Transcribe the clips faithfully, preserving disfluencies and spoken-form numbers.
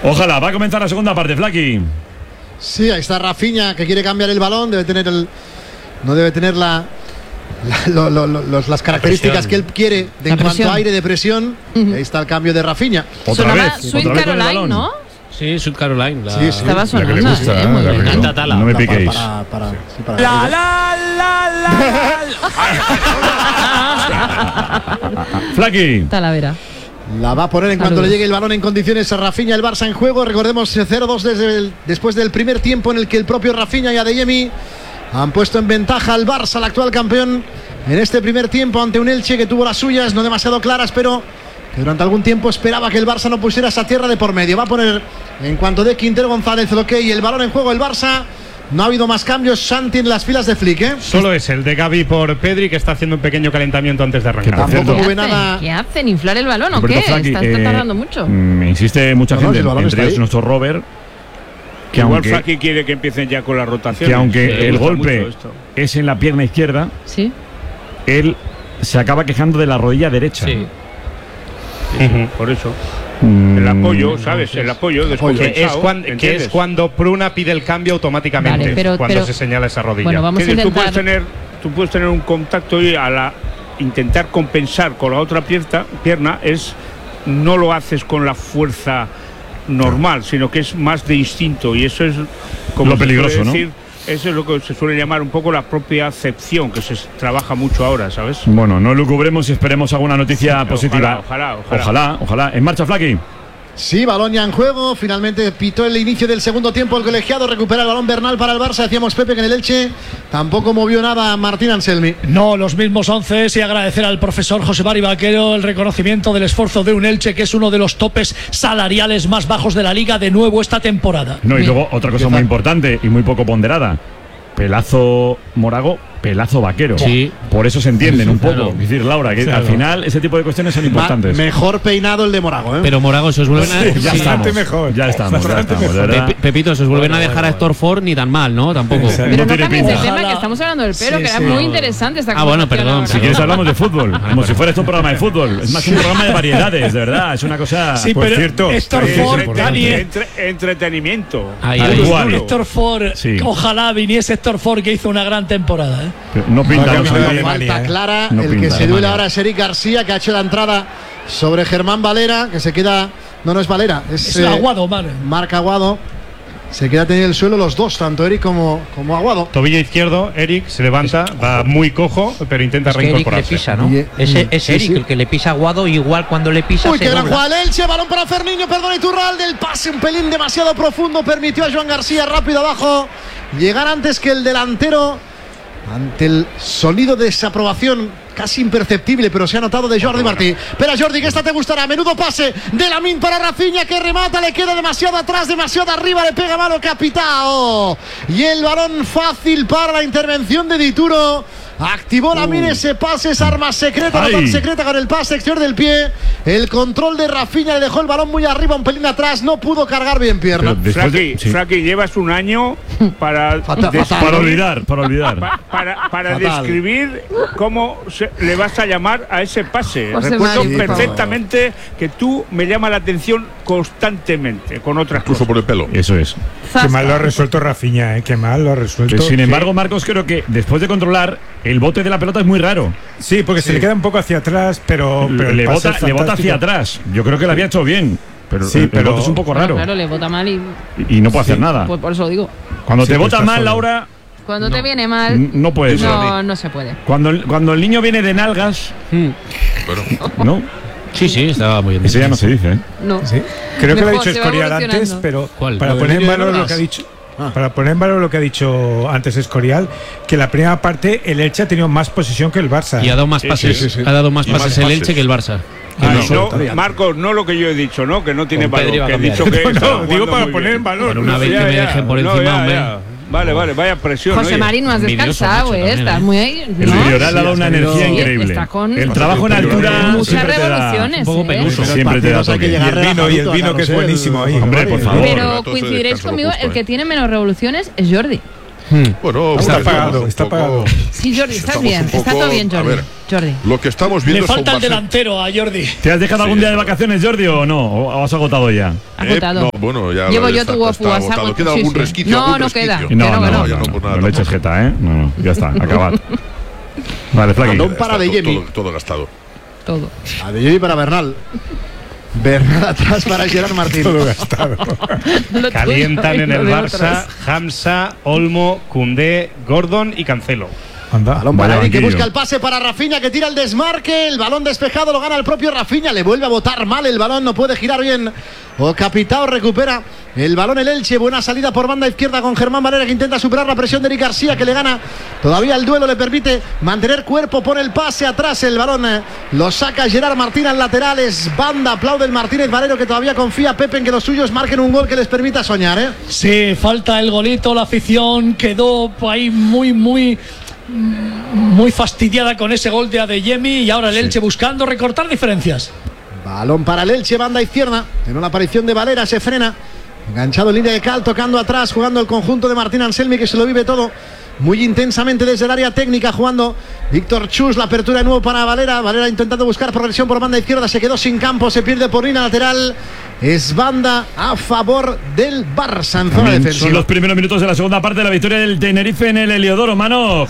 Ojalá, va a comenzar la segunda parte, Flaky. Sí, ahí está Rafinha, que quiere cambiar el balón. Debe tener el... No debe tener la... La, lo, lo, lo, los, las características que él quiere de en cuanto a aire de presión. Uh-huh. Ahí está el cambio de Rafinha. Otra vez, Sweet otra Caroline, vez ¿no? Sí, Sweet Caroline. La... Sí, sí. Estaba sonando. La que le gusta, ¿eh? ¿eh? Muy La que bien. no, no me piquéis. Para, para, para, sí, para la, la, la, la, la. Flaky. Talavera. La va a poner en cuanto Saludos. le llegue el balón en condiciones a Rafinha, el Barça en juego. Recordemos cero dos desde el, después del primer tiempo en el que el propio Rafinha y Adeyemi han puesto en ventaja al Barça, el actual campeón, en este primer tiempo ante un Elche que tuvo las suyas, no demasiado claras, pero que durante algún tiempo esperaba que el Barça no pusiera esa tierra de por medio. Va a poner en cuanto de Quintero González, el ok y el balón en juego el Barça. No ha habido más cambios, Santi, en las filas de Flick, ¿eh? Solo es el de Gavi por Pedri, que está haciendo un pequeño calentamiento antes de arrancar. Tampoco ¿Qué, mueve hacen? nada. ¿Qué hacen? ¿Inflar el balón o qué? Flaky, está, está eh, tardando mucho. Me insiste mucha no, gente, no, si entre ellos nuestro Robert, que igual aunque, Flaky quiere que empiecen ya con las rotaciones. que aunque sí, el golpe es en la pierna izquierda, sí, él se acaba quejando de la rodilla derecha. Sí. Sí, sí, por eso. Mm, el apoyo, ¿sabes? El apoyo que es, cuando, que es cuando Pruna pide el cambio automáticamente, vale, pero, cuando pero, se señala esa rodilla. Bueno, vamos a intentar... tú, puedes tener, tú puedes tener un contacto y a la intentar compensar con la otra pierna, pierna es no lo haces con la fuerza normal, sino que es más de instinto, y eso es como lo peligroso, decir, ¿no? Eso es lo que se suele llamar un poco la propia acepción, que se trabaja mucho ahora, ¿sabes? Bueno, no lucubremos y esperemos alguna noticia sí, positiva. Ojalá, ojalá, ojalá. Ojalá, ojalá. En marcha, Flaky. Sí, balón ya en juego. Finalmente pitó el inicio del segundo tiempo el colegiado. Recupera el balón Bernal para el Barça. Decíamos Pepe que en el Elche tampoco movió nada Martín Anselmi. No, los mismos once. Y agradecer al profesor José Mari Vaquero el reconocimiento del esfuerzo de un Elche que es uno de los topes salariales más bajos de la liga de nuevo esta temporada. No, y luego otra cosa muy importante y muy poco ponderada. Pelazo Morago, pelazo Vaquero. Sí. Por eso se entienden un poco. Claro. Es decir, Laura, que Claro. al final ese tipo de cuestiones son importantes. Ma mejor peinado el de Morago, ¿eh? Pero Morago, se os vuelven a... Sí, ya sí. estamos. mejor. Ya estamos, ya estamos. de verdad. Pe Pepito, se os vuelven a dejar a Héctor Ford ni tan mal, ¿no? Tampoco. Pero no no, tiene cambies de pinta. tema, Ojalá. que estamos hablando del pelo, Sí, que era sí. muy interesante esta Ah, bueno, conversación perdón, ahora. Si quieres hablamos de fútbol, como si fuera esto un programa de fútbol. Es más un programa de variedades, de verdad. Es una cosa. Sí, Por pero cierto, Héctor Sí, Ford, entre- Dani, entre- entretenimiento. Ahí, Tal ahí. cual. Héctor Ford, Sí. ojalá viniese Héctor Ford, que hizo una gran temporada, ¿eh? Pero no pinta, No, no, que se a mí me ve. da Falta Alemania, ¿eh? clara. No el que pinta. se duele Alemania. ahora es Eric García, que ha hecho la entrada sobre Germán Valera, que se queda. No, no es Valera, es, Es eh, Aguado, man. Marc Aguado. Se queda teniendo el suelo los dos, tanto Eric como, como Aguado. Tobillo izquierdo, Eric se levanta, va muy cojo, pero intenta Es que Eric le reincorporarse. pisa, ¿no? Y- Ese, es sí, Eric sí. el que le pisa a Aguado, igual cuando le pisa Uy, se qué gran dobla. jugada del Elche, balón para Ferniño, perdón, Iturralde, el pase un pelín demasiado profundo, permitió a Joan García rápido abajo llegar antes que el delantero, ante el sonido de desaprobación casi imperceptible, pero se ha notado de Jordi Martí. Espera, Jordi, que esta te gustará. Menudo pase de Lamine para Rafinha, que remata, le queda demasiado atrás, demasiado arriba, le pega malo Capitao. Y el balón fácil para la intervención de Dituro. Activó Lamine Uh. ese pase, esa arma secreta, Ay. no tan secreta con el pase exterior del pie. El control de Rafinha, le dejó el balón muy arriba, un pelín atrás, no pudo cargar bien pierna. Pero después de- Flaky, sí. Flaky, llevas un año para, Fatal, des- fatal. Para olvidar, para olvidar. pa- para, para Fatal. describir cómo se- le vas a llamar a ese pase. José Recuerdo Mari, por favor. perfectamente que tú me llamas la atención constantemente con otras Incluso cosas. por el pelo. Eso es. Qué mal lo ha resuelto Rafinha, ¿eh? Qué mal lo ha resuelto. Pero, sin embargo, Marcos, creo que después de controlar, el bote de la pelota es muy raro. Sí, porque se le queda un poco hacia atrás, pero, pero el le, pase bota, es le bota fantástico. hacia atrás. Yo creo que lo había hecho bien. Pero, Sí, el, el pero- bote es un poco Claro, raro. claro, le bota mal y Y, y no puede hacer nada. pues por eso lo digo. Cuando Sí, te pero bota está mal, solo. Laura, Cuando te viene mal, n- no puedes. no, no se puede. Cuando, el- cuando el niño viene de nalgas, ¿no? Sí, sí, estaba muy bien. Eso ya no se dice, ¿eh? No. Sí. Creo que lo ha Mejor, dicho se va Escorial antes, evolucionando. pero ¿Cuál? para Lo del poner en niño de valor lo Nalgas. que ha dicho. Ah. Para poner en valor lo que ha dicho antes Escorial, que la primera parte el Elche ha tenido más posesión que el Barça. Y ha dado más Sí, pases, sí, sí. ha dado más Y más pases el pases. Elche que el Barça. Ah, No, eso, no, todavía. Marcos, no lo que yo he dicho, ¿no? Que no tiene Con Pedri valor. va a Que he cambiar. dicho que No, está digo jugando para muy poner bien. en valor. Por una no vez sé. que me ya, dejen por no, encima, ya, hombre. ya. Vale, vale, vaya presión. José oye. Mari, no has envidioso descansado, mucho ¿eh? también, Estás ¿eh? muy ahí. El ¿no? Villarreal ha dado una Sí, energía sí, increíble. está con- El trabajo en altura Muchas siempre te da, revoluciones, un poco ¿eh? peluso. Pero siempre te da partidos hay que toque. llegar Y el vino, y el relajadito a vino que es Carrusel, buenísimo ahí. Hombre, por favor. Pero Rato ese coincidiréis descanso conmigo, lo justo, el que ¿eh? tiene menos revoluciones es Jordi. Bueno, Está bueno, apagado, un está poco- apagado. Sí, Jordi, estás estamos bien. un Está poco- todo bien, a Jordi. ver, Jordi. Lo que estamos Le viendo son falta el bases- delantero a Jordi. ¿Te has dejado algún Sí. día de vacaciones, Jordi, o no? ¿O has agotado ya? Agotado. Eh, no, bueno, ya Llevo ya yo está- tu está WhatsApp. agotado. ¿Queda Sí, algún sí. resquicio? No, algún no resquicio? queda. No, Que no, no, que no, no. ya no, no, pues no, nada, no le eches tampoco. jeta, ¿eh? No, no, ya está, acabado. Vale, Flaqui. Balón Ya para está De to- Jemi. todo, todo gastado. Todo. A De Jemi para Bernal. Bernal atrás para Gerard Martín. Todo gastado. Lo Calientan tuyo y en lo el de Barça otros. Hamza, Olmo, Koundé, Gordon y Cancelo. Anda. Balón para Vaya Eric, que banquillo. busca el pase para Rafinha, que tira el desmarque. El balón despejado lo gana el propio Rafinha. Le vuelve a botar mal el balón, no puede girar bien. O Capitao recupera el balón el Elche. Buena salida por banda izquierda con Germán Valera, que intenta superar la presión de Eric García, que le gana. Todavía el duelo le permite mantener cuerpo. Pone el pase atrás. El balón eh, lo saca Gerard Martín al lateral. Es banda. Aplaude el Martínez Valero, que todavía confía Pepe en que los suyos marquen un gol que les permita soñar, ¿eh? Sí, falta el golito. La afición quedó ahí muy, muy. Muy fastidiada con ese gol de Adeyemi. Y ahora el Elche buscando recortar diferencias. Balón para el Elche, banda izquierda. En una aparición de Valera, se frena. Enganchado en línea de cal, tocando atrás, jugando el conjunto de Martín Anselmi, que se lo vive todo muy intensamente desde el área técnica, jugando Víctor Chus. La apertura de nuevo para Valera. Valera intentando buscar progresión por banda izquierda, se quedó sin campo, se pierde por línea lateral. Es banda a favor del Barça en zona También son defensiva. los primeros minutos de la segunda parte de la victoria del Tenerife en el Heliodoro, mano.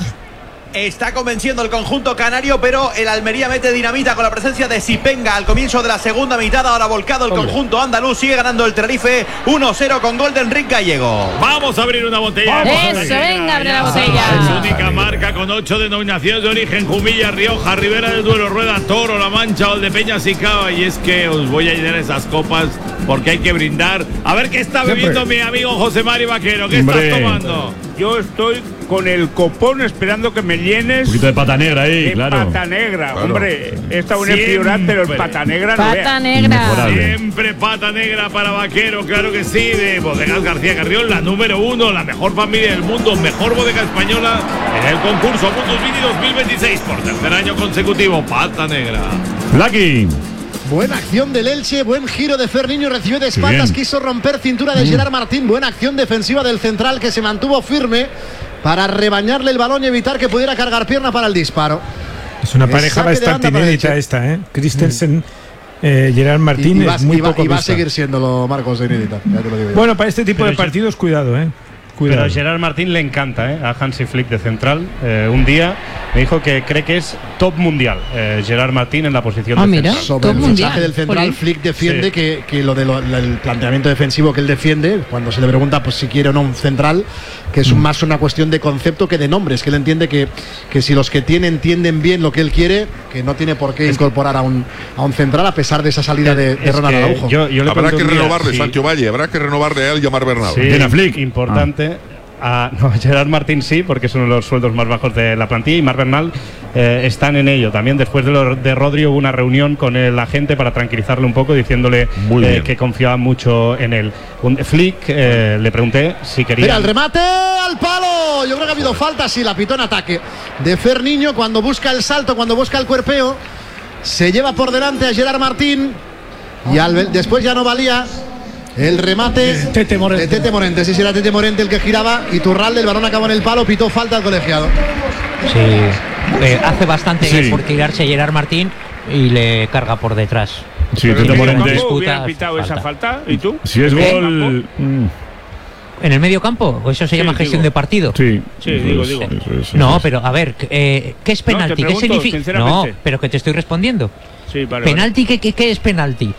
Está convenciendo el conjunto canario, pero el Almería mete dinamita con la presencia de Sipenga al comienzo de la segunda mitad. Ahora volcado el conjunto andaluz, sigue ganando el Tenerife uno cero con gol de Enrique Gallego. Vamos a abrir una botella. Eso, venga, abre la Es botella. única marca con ocho denominaciones de origen: Jumilla, Rioja, Ribera del Duero, Rueda, Toro, La Mancha, Valdepeñas y Cava. Y es que os voy a llenar esas copas porque hay que brindar. A ver qué está bebiendo mi amigo José Mari Vaquero. ¿Qué Hombre. estás tomando? Yo estoy con el copón esperando que me llenes. Un poquito de pata negra ahí, de claro. pata negra, Claro. hombre. He estado en Siempre. el Priorat, pero el pata negra no Pata veas. negra. Inmejorable. Siempre pata negra para Vaquero, claro que sí, de Bodegas García Carrión, la número uno, la mejor familia del mundo, mejor bodega española en el concurso Mundus Vini dos mil veintiséis por tercer año consecutivo. Pata negra. Flaqui. Buena acción del Elche, buen giro de Ferniño, recibió de espaldas, bien. quiso romper cintura de Gerard Martín. Buena acción defensiva del central, que se mantuvo firme para rebañarle el balón y evitar que pudiera cargar pierna para el disparo. Es una El pareja saque de bastante banda para inédita Elche. esta, ¿eh? Christensen, eh, Gerard Martín y, y va, es muy y va- poco y va a vista. seguir siéndolo, Marcos, de inédita. Ya te lo digo yo. Bueno, para este tipo Pero de yo- partidos, cuidado, ¿eh? Cuidado. Pero a Gerard Martín le encanta, ¿eh? A Hansi Flick de central. Eh, un día me dijo que cree que es top mundial eh, Gerard Martín en la posición Ah, de mira. central. Sobre Top el mundial. fichaje del central, Jolín. Flick defiende Sí. que, que lo del planteamiento defensivo que él defiende, cuando se le pregunta pues si quiere o no un central, que es un- más una cuestión de concepto que de nombres, que él entiende que, que si los que tiene entienden bien lo que él quiere, que no tiene por qué incorporar a un, a un central a pesar de esa salida de, de Es Ronald que Araujo. yo- yo le Habrá pregunté que un día renovarle, si- Sancho Valle, habrá que renovarle a él y a Mar Bernal. Sí, Ben Affleck. importante. A, no, Gerard Martín sí, porque es uno de los sueldos más bajos de la plantilla, y Mar Bernal eh, están en ello. También después de, lo, de Rodri hubo una reunión con el agente para tranquilizarle un poco, diciéndole Muy eh, bien. que confiaba mucho en él. Un, Flick eh, le pregunté si quería. Mira el remate al palo. Yo creo que ha habido falta, sí, la pitó en ataque de Ferniño cuando busca el salto, cuando busca el cuerpeo. Se lleva por delante a Gerard Martín y al, después ya no valía el remate Tete Morente. de Tete Morente. Sí, sí, era Tete Morente el que giraba y Turralde, el balón acabó en el palo, pitó falta al colegiado. Sí, eh, hace bastante Sí. por tirarse Gerard Martín y le carga por detrás. Sí, Pero Tete en el Morente. campo Disputa, hubiera pitado esa falta. ¿Y tú? Si es ¿En el gol. campo? mm, ¿En el medio campo? ¿O eso se Sí, llama gestión digo. de partido? Sí, Sí, eso digo, es, digo. eso es, eso No, es. pero a ver, eh, ¿qué es No, te penalti? ¿Qué pregunto, significa? No, sinceramente. pero que te estoy respondiendo. Sí, vale. ¿Penalti qué, qué, qué es penalti?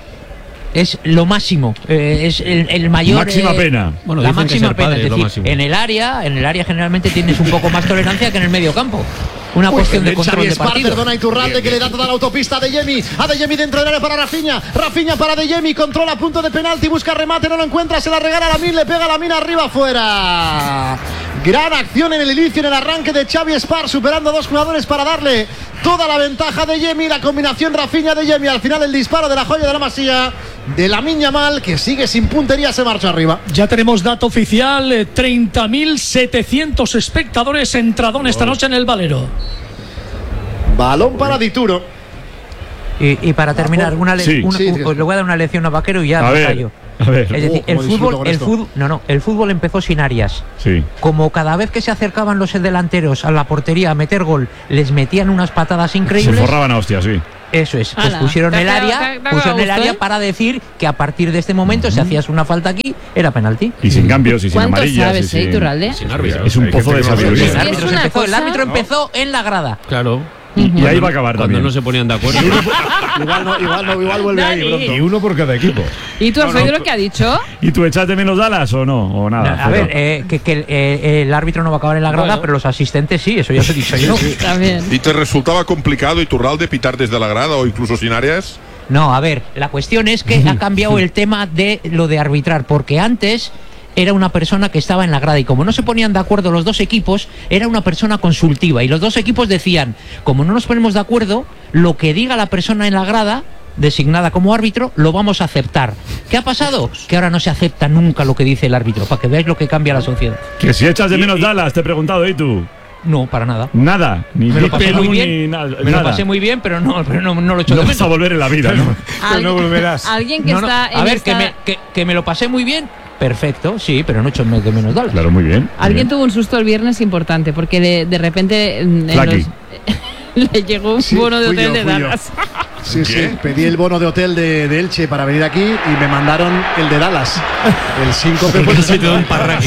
Es lo máximo, eh, es el, el mayor. Máxima eh, pena. Bueno, la dicen que máxima ser pena. padre Es es lo decir, máximo. en el área, en el área generalmente tienes un poco más tolerancia que en el medio campo. Una cuestión de control Xavi de Espar, partido. perdona, Iturralde, que le da toda la autopista a De Jemi. A De Jemi dentro del área para Rafinha. Rafinha para De Jemi, controla punto de penalti, busca remate, no lo encuentra, se la regala a Lamin, le pega a Lamin arriba, fuera. Gran acción en el inicio, en el arranque de Xavi Espar, superando a dos jugadores para darle toda la ventaja de Jemi. La combinación Rafinha-De Jemi, al final el disparo de la joya de la Masía, de Lamine Yamal, que sigue sin puntería, se marcha arriba. Ya tenemos dato oficial, eh, treinta mil setecientos espectadores entradón esta noche en el Valero. Balón para Dituro. Y, y para terminar, una le- Sí. una- Sí, un- sí. os le voy a dar una lección a Vaquero y ya A me ver, callo. A ver. Es decir, Oh, el cómo disfruto fútbol, con el esto. fútbol, no, no, el fútbol empezó sin Arias. Sí. Como cada vez que se acercaban los delanteros a la portería a meter gol, les metían unas patadas Se increíbles. forraban a hostias, sí. Eso es, pues Ala, pusieron te ha el quedado- área, te ha- te ha pusieron el quedado área gusto, ¿eh? para decir que a partir de este momento, si hacías una falta aquí, era penalti. Y sin cambios y sin ¿Cuánto amarillas. sabes, y sin- eh, Iturralde? Sin árbitro. Es un Hay pozo de gente que no sabe. sabiduría. El Es árbitro, una se empezó, el cosa- árbitro empezó en la grada. Claro. Y ahí va a acabar Cuando también. no se ponían de acuerdo. Igual no, igual no, igual vuelve ahí Dani. pronto. Y uno por cada equipo. ¿Y tú has oído lo que ha dicho? ¿Y tú echaste menos Dallas o no? ¿O nada? A ver, Cero. eh, que, que el, eh, el árbitro no va a acabar en la grada, Bueno. pero los asistentes sí, eso ya os he dicho yo. Está bien. ¿Y te resultaba complicado, Iturralde, pitar desde la grada o incluso sin áreas? No, a ver, la cuestión es que ha cambiado el tema de lo de arbitrar, porque antes era una persona que estaba en la grada y como no se ponían de acuerdo los dos equipos, era una persona consultiva y los dos equipos decían, como no nos ponemos de acuerdo, lo que diga la persona en la grada designada como árbitro, lo vamos a aceptar. ¿Qué ha pasado? Que ahora no se acepta nunca lo que dice el árbitro, para que veáis lo que cambia la sociedad. Que si echas de menos Dallas, te he preguntado, ¿y tú? No, para nada. Nada. Ni Me lo pasé Pelú, muy ni bien, nada. me lo nada. pasé muy bien, pero no, pero no, no lo he hecho No de vas menos. a volver en la vida, ¿no? Alguien- no volverás. Alguien que No, no, está a en ver, esta- que, me, que, que me lo pasé muy bien, perfecto, sí, pero no he hecho de menos Dallas. Claro, muy bien. muy Alguien bien. tuvo un susto el viernes importante porque de, de repente en- en Flaky. los- le llegó un Sí, bono de fui hotel yo, de fui yo. Dallas. Sí, sí. Pedí el bono de hotel de, de Elche para venir aquí y me mandaron el de Dallas. El síncope. Pues, Se te da un parraque.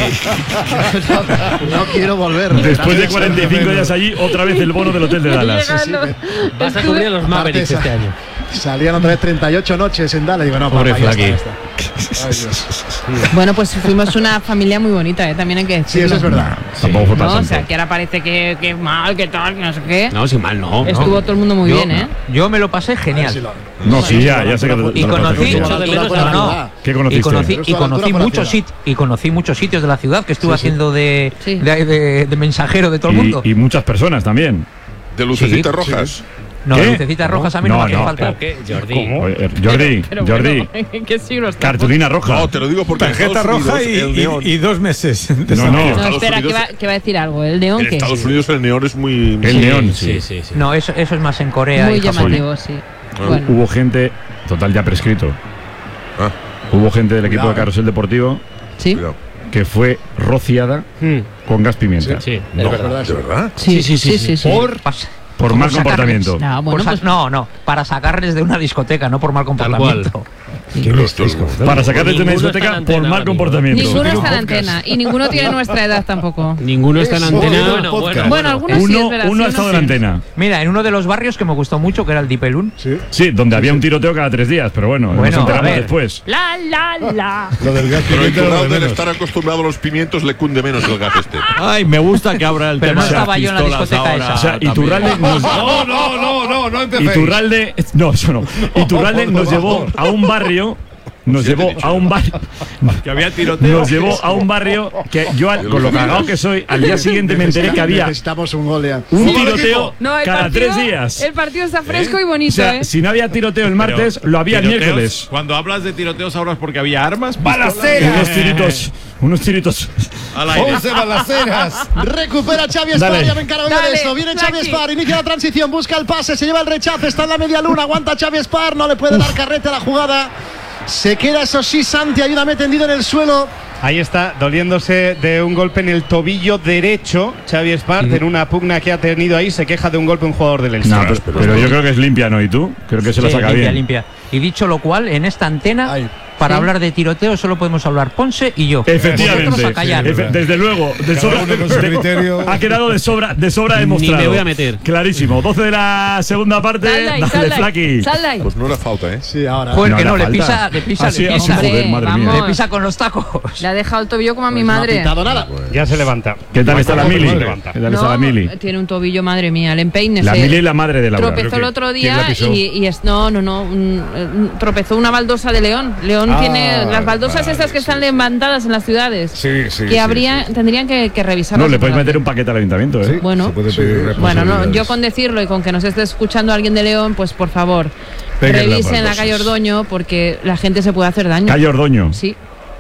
no, no quiero volver. Después de Gracias. cuarenta y cinco días allí, otra vez el bono del hotel de Dallas. Llegando. Vas a Estuve- cubrir a los Mavericks Aparte, este año. Salían otra vez treinta y ocho noches en Dallas. Digo, no, Pobre papá, ya Flaky. está, ya está. Ay, Dios. Bueno, pues fuimos una familia muy bonita, ¿eh? También hay que Sí, decirlo. eso es verdad. Tampoco fue tan No, o santo. sea, que ahora parece que, que mal, que tal, que no sé qué. No, sin mal, no. Estuvo todo el mundo muy Yo- bien, ¿eh? Yo me lo pasé genial. No, sí, ya, ya sé que te- Y te lo conocí, pasaste. Mucho de menos no, a la no. ciudad. ¿Qué y conociste? conocí, Pero y esto a la conocí altura por la muchos ciudad. sit- y conocí muchos sitios de la ciudad que estuve haciendo de, Sí. de, de- de mensajero de todo el mundo. Y, y muchas personas también. De lucecitas Sí, rojas. no, ¿Qué? lucecitas rojas a mí no, No, me hacen no, falta. ¿qué? Jordi. Oye, Jordi, Pero Jordi, bueno, ¿en qué siglo estamos? cartulina roja. No, te lo digo porque en Tarjeta Estados roja y, Unidos, el y- neón. y dos meses. de No, salario. no. No, Estados espera, que Unidos- va, que va a decir algo. ¿El león En qué? Estados Unidos el neón es muy. El neón, Sí, sí. sí, sí. No, eso, eso es más en Corea Muy y Japón. llamativo, sí. Ah, Bueno. Hubo gente, total ya prescrito, Ah, hubo gente del equipo Cuidado, de Carrusel Deportivo ¿Sí? cuidado. que fue rociada Hmm. con gas pimienta. Sí. No, ¿de verdad? Sí, sí, sí. sí, sí. Por, pas- Por como mal sacarles- comportamiento. No, por bueno, sa- pues no, no, para sacarles de una discoteca, no por mal cual. comportamiento. ¿Qué me estáis contando? Para sacarles de una Ninguno está discoteca en por antena mal ahora comportamiento. ninguno está en antena y ninguno tiene nuestra edad tampoco. Ninguno está en Eso, antena. bueno, bueno. Bueno, algunos sí, Uno, es verdad, uno ha sí, estado en sí. antena. Mira, en uno de los barrios que me gustó mucho, que era el Dipelún, Sí. Sí, donde había un tiroteo cada tres días, pero bueno, Bueno, nos enteramos a ver. después. La, la, la. Lo del gas Pero a pimienta era lo de Iturralde, al menos. estar acostumbrado a los pimientos, le cunde menos el gas este. Ay, me gusta que abra el Pero tema no de las estaba yo en la pistolas discoteca ahora esa. O sea, también. Iturralde nos, No, no, no, no, no empecéis. Iturralde, no, eso no. Iturralde nos llevó a un barrio, nos Sí, te he llevó dicho. a un barrio, Que había tiroteo. nos llevó a un barrio que yo, al- con lo cagado que soy, al día siguiente me enteré que había Necesitamos un gol ya. un ¡Fútbol tiroteo equipo! No, el cada partido, tres días. El partido está fresco y O bonito, sea, ¿eh? si no había tiroteo el martes, Pero, lo había el tiroteos, miércoles. Cuando hablas de tiroteos, hablas porque había armas. Unos tiritos, unos tiritos. Al aire. once balaceras. Recupera Xavi Espar, Dale. ya me encargo yo Dale, de esto. Viene Xavi Flaky. Espar, inicia la transición, busca el pase, se lleva el rechazo, está en la media luna, aguanta Xavi Espar, no le puede dar carrete a la jugada. Se queda, eso sí, Santi, ayúdame tendido en el suelo. Ahí está, doliéndose de un golpe en el tobillo derecho. Xavi Espart, en una pugna que ha tenido ahí, se queja de un golpe un jugador del Elche. No, pero, pero yo creo que es limpia, ¿no? ¿Y tú? Creo que se lo Sí, saca limpia, bien. limpia. Y dicho lo cual, en esta antena, Ay. para Sí. hablar de tiroteo, solo podemos hablar Ponce y yo. Efectivamente, Vosotros a callar. Efe- desde luego, de Cada sobra, uno con su de- criterio. ha quedado de sobra, de sobra demostrado. Ni me voy a meter. Clarísimo. doce de la segunda parte. Sal de ahí, Dale, sal de ahí, Flaky. sal de ahí. Pues no era falta, ¿eh? Sí, ahora. Joder, No, que la no, le falta. pisa, le pisa, Ah, sí, le ah, pisa. joder, madre mía. Le pisa con los tacos. Le ha dejado el tobillo como a mi Pues no ha madre. pitado nada. Ya se levanta. ¿Qué tal está la Mili? Se ¿Qué levanta. tal está la Mili? tiene un tobillo, madre mía, el empeine. La se Mili es la madre de Laura. Tropezó el Pero otro ¿quién- quién día la pisó? y, y es, no, no, no, un- un- tropezó una baldosa de León. León Ah, tiene las baldosas vale, estas que sí. están levantadas en las ciudades. Sí, sí. que sí, habría, sí. tendrían que, que revisar. No, le puedes meter un paquete al ayuntamiento, ¿eh? Bueno. Se puede pedir Bueno, no, yo responsabilidades. con decirlo y con que nos esté escuchando alguien de León, pues por favor, Peguen las revisen la baldosas. calle Ordoño porque la gente se puede hacer daño. Calle Ordoño. Sí.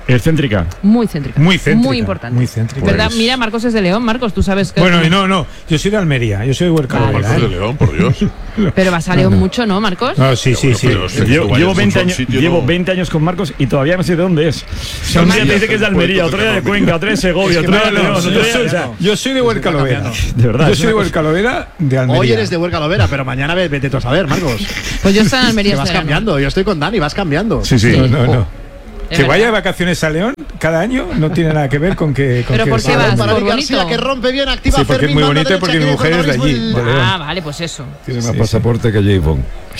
Excéntrica. Muy céntrica. Muy céntrica. Muy importante. Muy céntrica. ¿Verdad? Pues- Mira, Marcos es de León. Marcos, tú sabes que. Bueno, y no, no. Yo soy de Almería. Yo soy de Huercalovera. Marcos de León, por Dios. Pero vas a León mucho, ¿no, Marcos? No, sí, sí, sí. Pero, pero, Llevo, tú llevo vayas a un veinte años, sitio, llevo no. veinte años con Marcos y todavía no sé de dónde es. Un día te dice que es de Almería, otro día de Cuenca, otro de Segovia, otro día de León, otro Yo día- soy, o sea, yo soy de Huercalovera. de verdad. Yo es soy de una cosa- Huercalovera de Almería. Hoy eres de Huercalovera, pero mañana ve- vete tú a saber, Marcos. Pues yo estoy en Almería. Que vas este verano. cambiando. Yo estoy con Dani, vas cambiando. Sí, sí. No, no, no. Es Que verdad. vaya de vacaciones a León cada año no tiene nada que ver con que. Con Pero que ¿por qué sea- vas? Para Por Eric García, bonito. que rompe bien, activa Sí, porque es Fermín, muy banda bonito, derecha, porque mi quiere mujer es de allí, protagonismo el- de León. Ah, vale, pues eso. Tiene más pasaporte que J-Bone.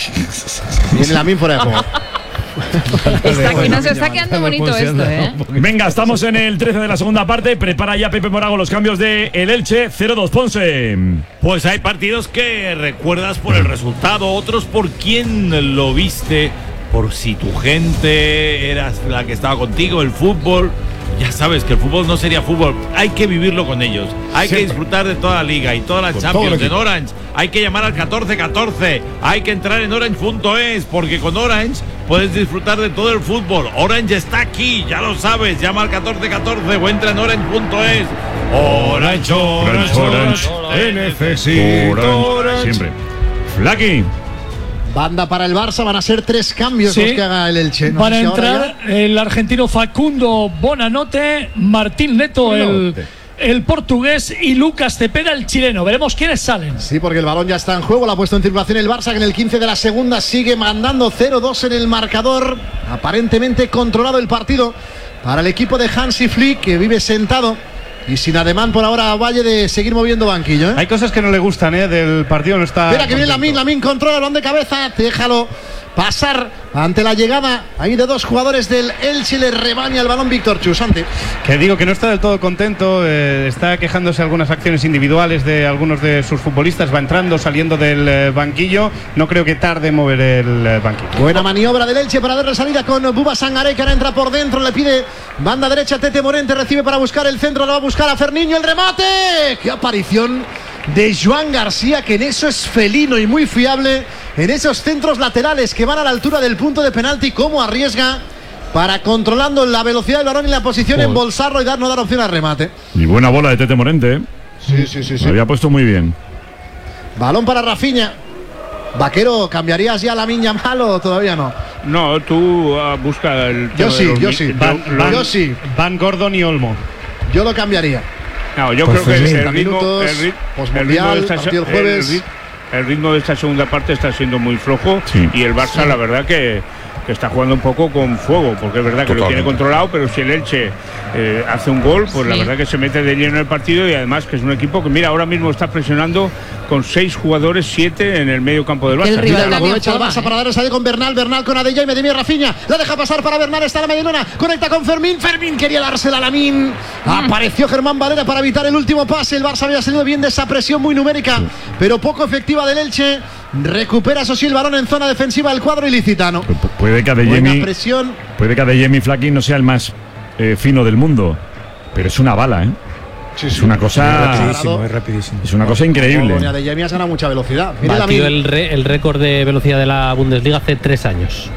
Viene la min fuera de juego. Está aquí, nos está quedando bonito esto, ¿eh? Venga, estamos en el trece de la segunda parte. Prepara ya Pepe Morago los cambios de el Elche. cero dos Ponce. Pues hay partidos que recuerdas por el resultado, otros por quién lo viste, por si tu gente era la que estaba contigo, el fútbol. Ya sabes que el fútbol no sería fútbol, hay que vivirlo con ellos, hay que disfrutar de toda la liga y toda la Con todo Champions el en equipo. Orange, hay que llamar al catorce catorce, hay que entrar en orange punto es, porque con Orange puedes disfrutar de todo el fútbol. Orange está aquí, ya lo sabes, llama al catorce catorce o entra en orange punto es. Orange, Orange, Orange, te necesito. Orange. Siempre. Flaky. Banda para el Barça, van a ser tres cambios Sí. los que haga el Elche. No Van a sé si ahora entrar el argentino Facundo Bonanote, Martín Neto, el, el portugués, y Lucas Cepeda, el chileno. Veremos quiénes salen. ya- Sí, porque el balón ya está en juego, lo ha puesto en circulación el Barça, que en el quince de la segunda sigue mandando cero dos en el marcador. Aparentemente controlado el partido para el equipo de Hansi Flick, que vive sentado y sin ademán por ahora a Valle de seguir moviendo banquillo, ¿eh? Hay cosas que no le gustan, ¿eh? Del partido no está. Espera que viene contento. Lamin, Lamin controla el balón de cabeza, déjalo pasar ante la llegada ahí de dos jugadores del Elche, le rebaña el balón Víctor Chusante. Que digo que no está del todo contento, eh, está quejándose de algunas acciones individuales de algunos de sus futbolistas, va entrando, saliendo del eh, banquillo, no creo que tarde en mover el eh, banquillo. Buena maniobra del Elche para darle salida con Buba Sangaré, que ahora entra por dentro, le pide banda derecha Tete Morente, recibe para buscar el centro, lo va a buscar a Ferniño, el remate. ¡Qué aparición de Joan García, que en eso es felino y muy fiable, en esos centros laterales que van a la altura del punto de penalti! Cómo arriesga para, controlando la velocidad del balón y la posición, Joder. embolsarlo y dar, no dar opción al remate. Y buena bola de Tete Morente. ¿eh? Sí, sí, sí, sí. Lo había puesto muy bien. Balón para Rafinha. Vaquero, ¿cambiarías ya la miña malo o todavía no? No, tú ah, busca el. Yo tema sí, de los yo mi- sí. de- Van, los- Van- Yo sí. Van Gordon y Olmo. Yo lo cambiaría. No, yo Pues creo que el, treinta ritmo, minutos, el, rit- el ritmo posmundial, de esta, partido el el jueves. rit- el ritmo de esta segunda parte está siendo muy flojo Sí. y el Barça, la verdad que, que está jugando un poco con fuego, porque es verdad que lo tiene Totalmente. controlado, pero si el Elche eh, hace un gol, pues la Sí. verdad que se mete de lleno en el partido, y además que es un equipo que, mira, ahora mismo está presionando con seis jugadores, siete en el medio campo del El Barça. rival Mira, la también aprovecha el juega, Barça ¿eh? para darle salida con Bernal, Bernal con Adeyemi y Medemir Rafinha, la deja pasar para Bernal, está en la medialuna, conecta con Fermín, Fermín quería dársela a Lamin, apareció Germán Valera para evitar el último pase, el Barça había salido bien de esa presión muy numérica, pero poco efectiva del Elche, recupera eso sí el balón en zona defensiva del cuadro ilicitano. Pu- Puede que Buena Adeyemi, presión, puede que Adeyemi Flaky no sea el más eh, fino del mundo, pero es una bala, ¿eh? Es una Es cosa, rapidísimo, es rapidísimo. es una cosa Con increíble. Adeyemi has ganado mucha velocidad. Mira Batió Lamin. el, re- el récord de velocidad de la Bundesliga hace tres años.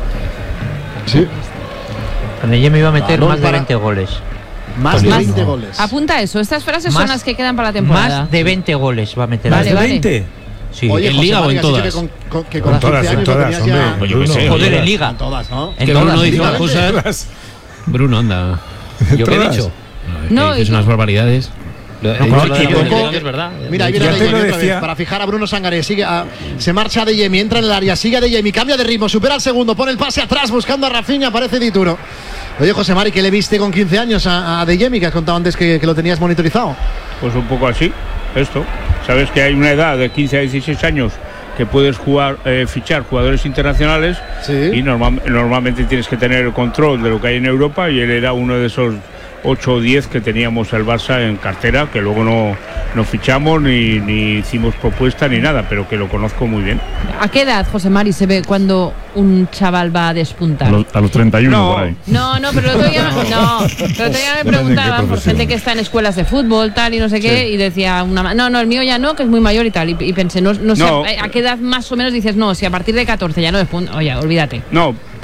Sí. Con ella me iba a meter Balón más de para- veinte goles. Más de Más- veinte goles. Apunta eso, estas frases Más- son las que quedan para la temporada. Más de veinte goles va a meter. Vale, ¿Más de vale. veinte? Sí. Oye, ¿En José Liga o Mari, en has dicho todas? que con, con- que con En todas, quince en años lo todas, tenías hombre. ya- Pues yo qué sé, Joder, oye. en Liga. En todas, ¿no? En Que todas, Bruno dice unas efectivamente. cosas. Bruno, anda. ¿Yo qué he Todas. dicho? No, No, es y- unas barbaridades. Lo- he No, dicho claro, lo de la tampoco- Bundesliga, que es verdad. Mira, ahí viene Ya te Adeyemi lo otra vez decía. para fijar a Bruno Sangaré. Sigue a- se marcha Adeyemi, entra en el área, sigue Adeyemi, cambia de ritmo, supera al segundo, pone el pase atrás buscando a Rafinha, aparece Dituro. Oye, José Mari, ¿qué le viste con quince años a, a Adeyemi, que has contado antes que, que lo tenías monitorizado? Pues un poco así, esto. Sabes que hay una edad de quince a dieciséis años que puedes jugar, eh, fichar jugadores internacionales, Sí. y normal- normalmente tienes que tener el control de lo que hay en Europa, y él era uno de esos ocho o diez que teníamos el Barça en cartera, que luego no, no fichamos ni, ni hicimos propuesta ni nada, pero que lo conozco muy bien. ¿A qué edad, José Mari, se ve cuando un chaval va a A despuntar? los, a los treinta y uno No. por ahí. No, no, pero el otro día, no, pero el otro día me preguntaban por gente que está en escuelas de fútbol, tal y no sé qué, y decía una ma- no, no, el mío ya no, que es muy mayor y tal, y, y pensé, no, no sé No. a qué edad más o menos dices, no, si a partir de catorce ya no despunta, oye, olvídate. No,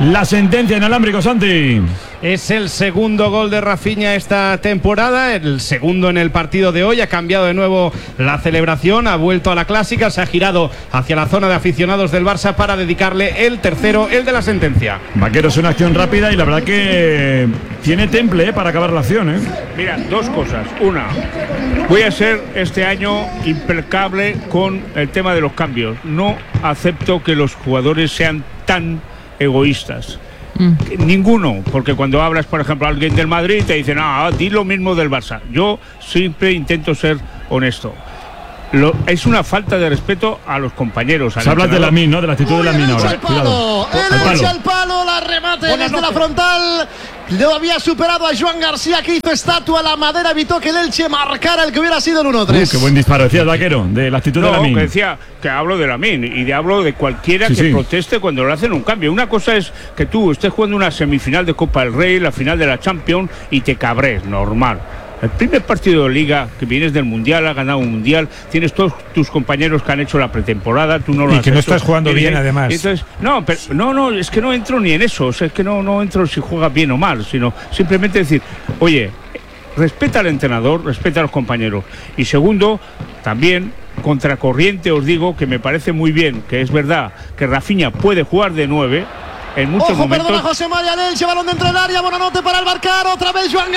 La sentencia inalámbrico, Santi. Es el segundo gol de Rafinha esta temporada, el segundo en el partido de hoy. Ha cambiado de nuevo la celebración, ha vuelto a la clásica, se ha girado hacia la zona de aficionados del Barça para dedicarle el tercero, el de la sentencia. Vaquero, es una acción rápida y la verdad que tiene temple eh, para acabar la acción. ¿eh? Mira, dos cosas. Una, voy a ser este año implacable con el tema de los cambios. No acepto que los jugadores sean tan egoístas. Mm. Ninguno, porque cuando hablas, por ejemplo, a alguien del Madrid te dicen, ah, di lo mismo del Barça. Yo siempre intento ser honesto. Lo, es una falta de respeto a los compañeros. Se habla de Lamine, ¿no? De la actitud de Lamine ahora. El palo, el echa al palo, la remate Buenas desde noches. La frontal. Lo había superado a Joan García, que hizo estatua. La madera evitó que el Elche marcara el que hubiera sido el uno tres. Uh, qué buen disparo, decía el Vaquero, de la actitud no, de Lamine. Que decía que hablo de Lamine y de hablo de cualquiera sí, que sí. proteste cuando le hacen un cambio. Una cosa es que tú estés jugando una semifinal de Copa del Rey, la final de la Champions y te cabres, normal. El primer partido de Liga, que vienes del Mundial, has ganado un Mundial, tienes todos tus compañeros que han hecho la pretemporada, tú no lo y has que no hecho. estás jugando y, bien, además. Entonces, no, pero, no, no, es que no entro ni en eso, o sea, es que no, no entro si juegas bien o mal, sino simplemente decir, oye, respeta al entrenador, respeta a los compañeros. Y segundo, también, contracorriente os digo que me parece muy bien, que es verdad que Rafinha puede jugar de nueve, en muchos Ojo, momentos. perdona José María Elche, balón dentro del área, Bonanote para el marcar, otra vez Joan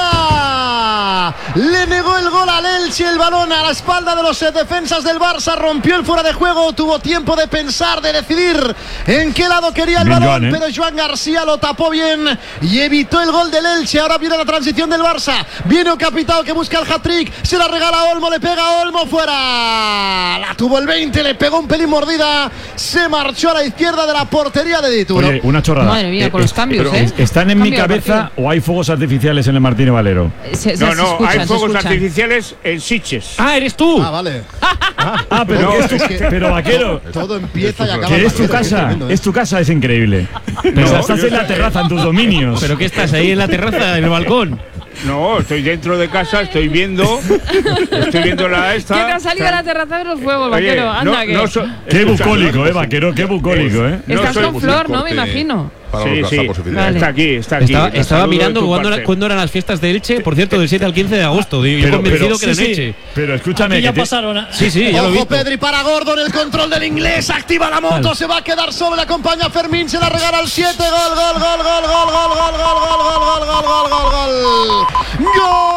García. Le negó el gol al Elche, el balón a la espalda de los defensas del Barça, rompió el fuera de juego, tuvo tiempo de pensar, de decidir en qué lado quería el bien balón, Joan, ¿eh? Pero Joan García lo tapó bien y evitó el gol del Elche. Ahora viene la transición del Barça, viene Capitao que busca el hat-trick, se la regala a Olmo, le pega a Olmo, fuera. La tuvo el veinte, le pegó un pelín mordida, se marchó a la izquierda de la portería de Ditur. Oye, una chorrada. Madre mía, con eh, los cambios, pero, ¿eh? ¿Están en Cambio mi cabeza o hay fuegos artificiales en el Martínez Valero? Se, se, no, no, se escuchan, hay fuegos se artificiales en Sitges. Ah, eres tú. Ah, vale. Ah, ah pero, no, es tu, es que pero Vaquero. Todo empieza y acaba. Que es tu casa, ¿eh? Es tu casa, es increíble. Pero no, estás en la terraza, en tus dominios. ¿Pero qué estás ahí en la terraza, en el balcón? No, estoy dentro de casa, estoy viendo. Estoy viendo la esta. ¿Qué te ha salido a la terraza de los fuegos, Vaquero? Anda, no, que. No so, qué bucólico, eh, Vaquero, qué bucólico, eh. Estás no con Flor, ¿no? Me imagino. Sí, sí. Vale. Está aquí, está aquí. Estaba, estaba mirando cuándo, era, cuándo eran las fiestas de Elche, por cierto, del siete al quince de agosto. Yo pero, convencido pero, que eran sí, Elche. Pero escúchame. Aquí ya que pasaron. A... Sí, sí, ya Ojo, lo vi. Pedri para Gordon, el control del inglés, activa la moto, vale. Se va a quedar solo, le acompaña a Fermín, se la regala al siete, gol, gol, gol, gol, gol, gol, gol, gol, gol, gol, gol, gol, gol, gol, gol.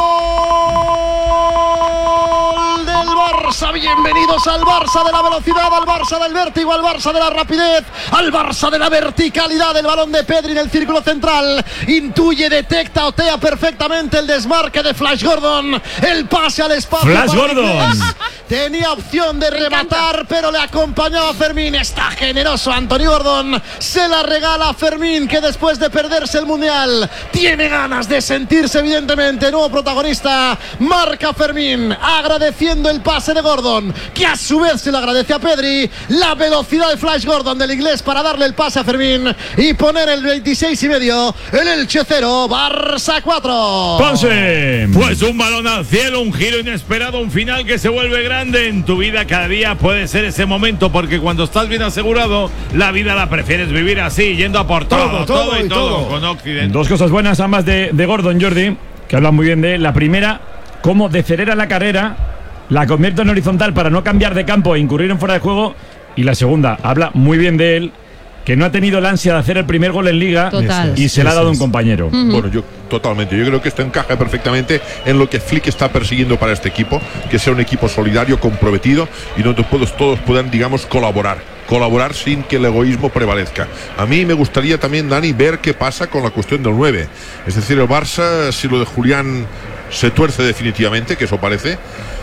Gol del Barça, bienvenidos al Barça de la velocidad, al Barça del vértigo, al Barça de la rapidez, al Barça de la verticalidad, el balón de Pedri en el círculo central. Intuye, detecta, otea perfectamente el desmarque de Flash Gordon. El pase al espacio. Flash Gordon. Tenía opción de rematar, pero le acompañaba a Fermín. Está generoso Anthony Gordon. Se la regala a Fermín, que después de perderse el Mundial tiene ganas de sentirse evidentemente nuevo protagonista. Marca Fermín, agradeciendo el pase de Gordon, que a su vez se lo agradece a Pedri. La velocidad de Flash Gordon del inglés para darle el pase a Fermín y poner el veintiséis y medio. El Elche cero, Barça cuatro. Ponce. Pues un balón al cielo, un giro inesperado, un final que se vuelve grande en tu vida. Cada día puede ser ese momento, porque cuando estás bien asegurado, la vida la prefieres vivir así, yendo a por todo, todo, todo, todo y todo, todo con Occidente. Dos cosas buenas, ambas de, de Gordon, Jordi, que hablan muy bien de él. La primera, cómo decelera la carrera, la convierte en horizontal para no cambiar de campo e incurrir en fuera de juego. Y la segunda, habla muy bien de él, que no ha tenido la ansia de hacer el primer gol en Liga. Total. Y se la ha dado un compañero. Uh-huh. Bueno, yo totalmente. Yo creo que esto encaja perfectamente en lo que Flick está persiguiendo para este equipo, que sea un equipo solidario, comprometido y donde todos, todos puedan, digamos, colaborar. Colaborar sin que el egoísmo prevalezca. A mí me gustaría también, Dani, ver qué pasa con la cuestión del nueve. Es decir, el Barça, si lo de Julián se tuerce definitivamente, que eso parece,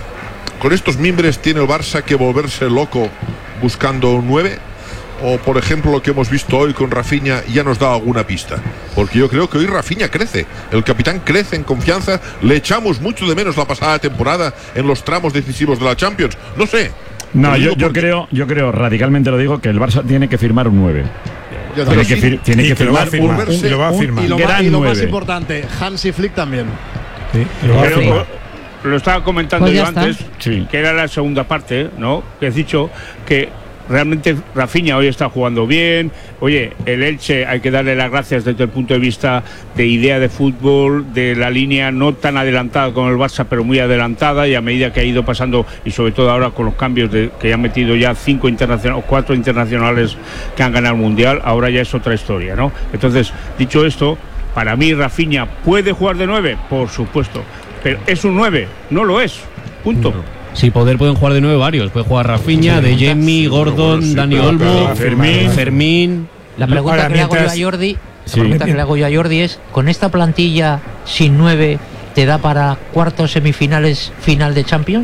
con estos mimbres tiene el Barça que volverse loco buscando un nueve. O por ejemplo lo que hemos visto hoy con Rafinha ya nos da alguna pista, porque yo creo que hoy Rafinha crece, el capitán crece en confianza. Le echamos mucho de menos la pasada temporada en los tramos decisivos de la Champions. No sé. No, yo, yo creo, yo creo radicalmente lo digo, que el Barça tiene que firmar un nueve. Yo tiene que, fir tiene que firmar un, un, y lo va a firmar. Y lo, más, y lo más importante, Hansi Flick también. Sí, lo, va a firmar. Lo estaba comentando pues yo está. antes, sí. que era la segunda parte, ¿no? Que has dicho que realmente Rafinha hoy está jugando bien. Oye, el Elche hay que darle las gracias desde el punto de vista de idea de fútbol, de la línea no tan adelantada como el Barça, pero muy adelantada, y a medida que ha ido pasando, y sobre todo ahora con los cambios de, que han metido ya cinco internacionales, cuatro internacionales que han ganado el Mundial, ahora ya es otra historia, ¿no? Entonces, dicho esto, para mí Rafinha puede jugar de nueve, por supuesto, pero es un nueve, no lo es, punto. No. Sí, poder pueden jugar de nueve varios. Puede jugar Rafinha, De Jemi, Gordon, sí, Dani Olmo, Fermín. Fermín. La pregunta Ahora, que le hago yo a Jordi, sí. la pregunta que le hago yo a Jordi es: ¿con esta plantilla sin nueve te da para cuartos, semifinales, final de Champions?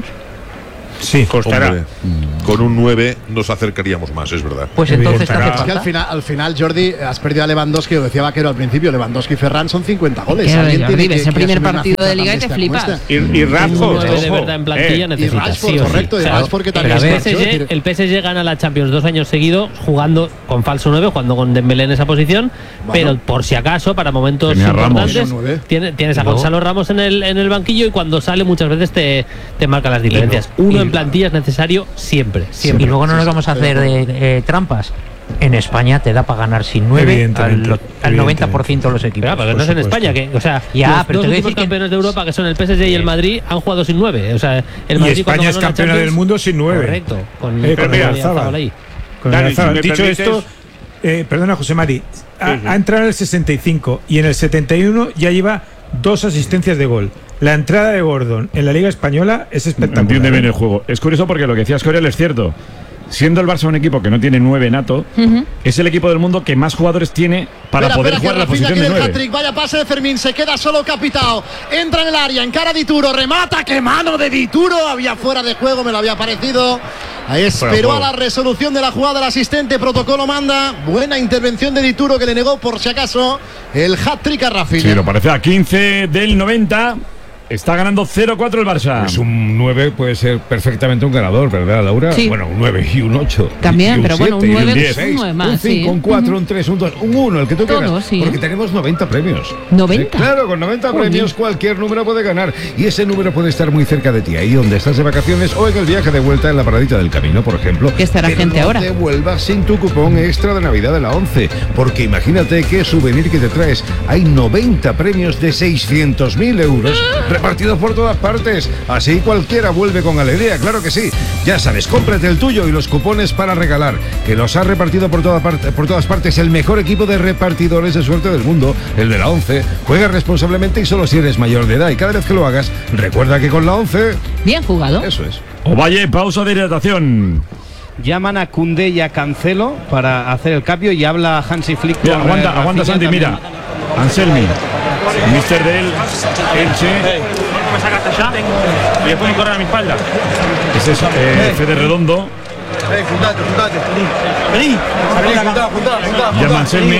Sí, costará. Hombre, con un nueve nos acercaríamos más, es verdad. Pues entonces, ¿qué hace falta? Es que al final, al final, Jordi, has perdido a Lewandowski, lo decía Vaquero al principio, Lewandowski y Ferran son cincuenta goles. Es el primer partido de Liga y te flipas. Y, y Rashford, de verdad en plantilla eh, necesitas. Y Rashford, sí correcto, sí. y Rashford que también el, P S G, el P S G gana la Champions dos años seguidos jugando con falso nueve, jugando con Dembélé en esa posición, bueno, pero por si acaso, para momentos Tenía importantes, tienes, tienes a Gonzalo Ramos en el, en el banquillo, y cuando sale muchas veces te, te marca las diferencias. No, Uno en plantilla es necesario siempre, siempre. Y luego no nos vamos a hacer eh, eh, trampas. En España te da para ganar sin nueve al, al noventa por ciento de los equipos. Claro, pero no es en España, que, o sea, ya, los pero dos últimos campeones de Europa, que son el P S G y el Madrid, han jugado sin nueve. O sea, el Madrid, y España es campeona del mundo sin nueve. Correcto, con, eh, con el Alzábal ahí. Con el Alzábal. Dicho permites... esto, eh, perdona, José Mari, ha, sí, sí. ha entrado en el sesenta y cinco y en el setenta y uno ya lleva dos asistencias de gol. La entrada de Gordon en la Liga Española es espectacular. Entiende bien el juego. Es curioso porque lo que decía Escorial es cierto. Siendo el Barça un equipo que no tiene nueve nato, uh-huh. es el equipo del mundo que más jugadores tiene para espera, poder espera, jugar la posición de nueve. Vaya pase de Fermín, se queda solo Capitao. Entra en el área, encara Dituro, remata, qué mano de Dituro. Había fuera de juego, me lo había parecido. Ahí esperó a la resolución de la jugada el asistente, protocolo manda. Buena intervención de Dituro, que le negó por si acaso el hat-trick a Rafinha. Sí, lo parece a quince del noventa. Está ganando cero cuatro el Barça. Pues un nueve puede ser perfectamente un ganador, ¿verdad, Laura? Sí. Bueno, un nueve y un ocho. También, y un pero bueno, un nueve es un nueve más. Un cinco, sí. un cuatro, uh-huh. un tres, un dos, un uno, el que tú quieras. Sí. Porque tenemos noventa premios. ¿noventa? ¿Sí? Claro, con noventa Joder. premios cualquier número puede ganar. Y ese número puede estar muy cerca de ti, ahí donde estás de vacaciones o en el viaje de vuelta en la paradita del camino, por ejemplo. ¿Qué estará pero gente no ahora? te vuelvas sin tu cupón extra de Navidad de la once. Porque imagínate qué souvenir que te traes. Hay noventa premios de seiscientos mil euros repartidos por todas partes. Así cualquiera vuelve con alegría, claro que sí. Ya sabes, cómprate el tuyo y los cupones para regalar, que los ha repartido por, toda parte, por todas partes el mejor equipo de repartidores de suerte del mundo, el de la once. Juega responsablemente y solo si eres mayor de edad, y cada vez que lo hagas, recuerda que con la once... Bien jugado. Eso es. Ovalle, pausa de hidratación. Llaman a Koundé y a Cancelo para hacer el cambio y habla Hansi Flick. Mira, aguanta, eh, aguanta Santi, también. Mira. Anselmi, mister del Elche. ¿Me sacaste ya? Y después me corren a mi espalda. Ese es eh, Fede Redondo. Ey, juntate, juntate. Vení. Vení, juntá, juntá, juntá. Llama Anselmi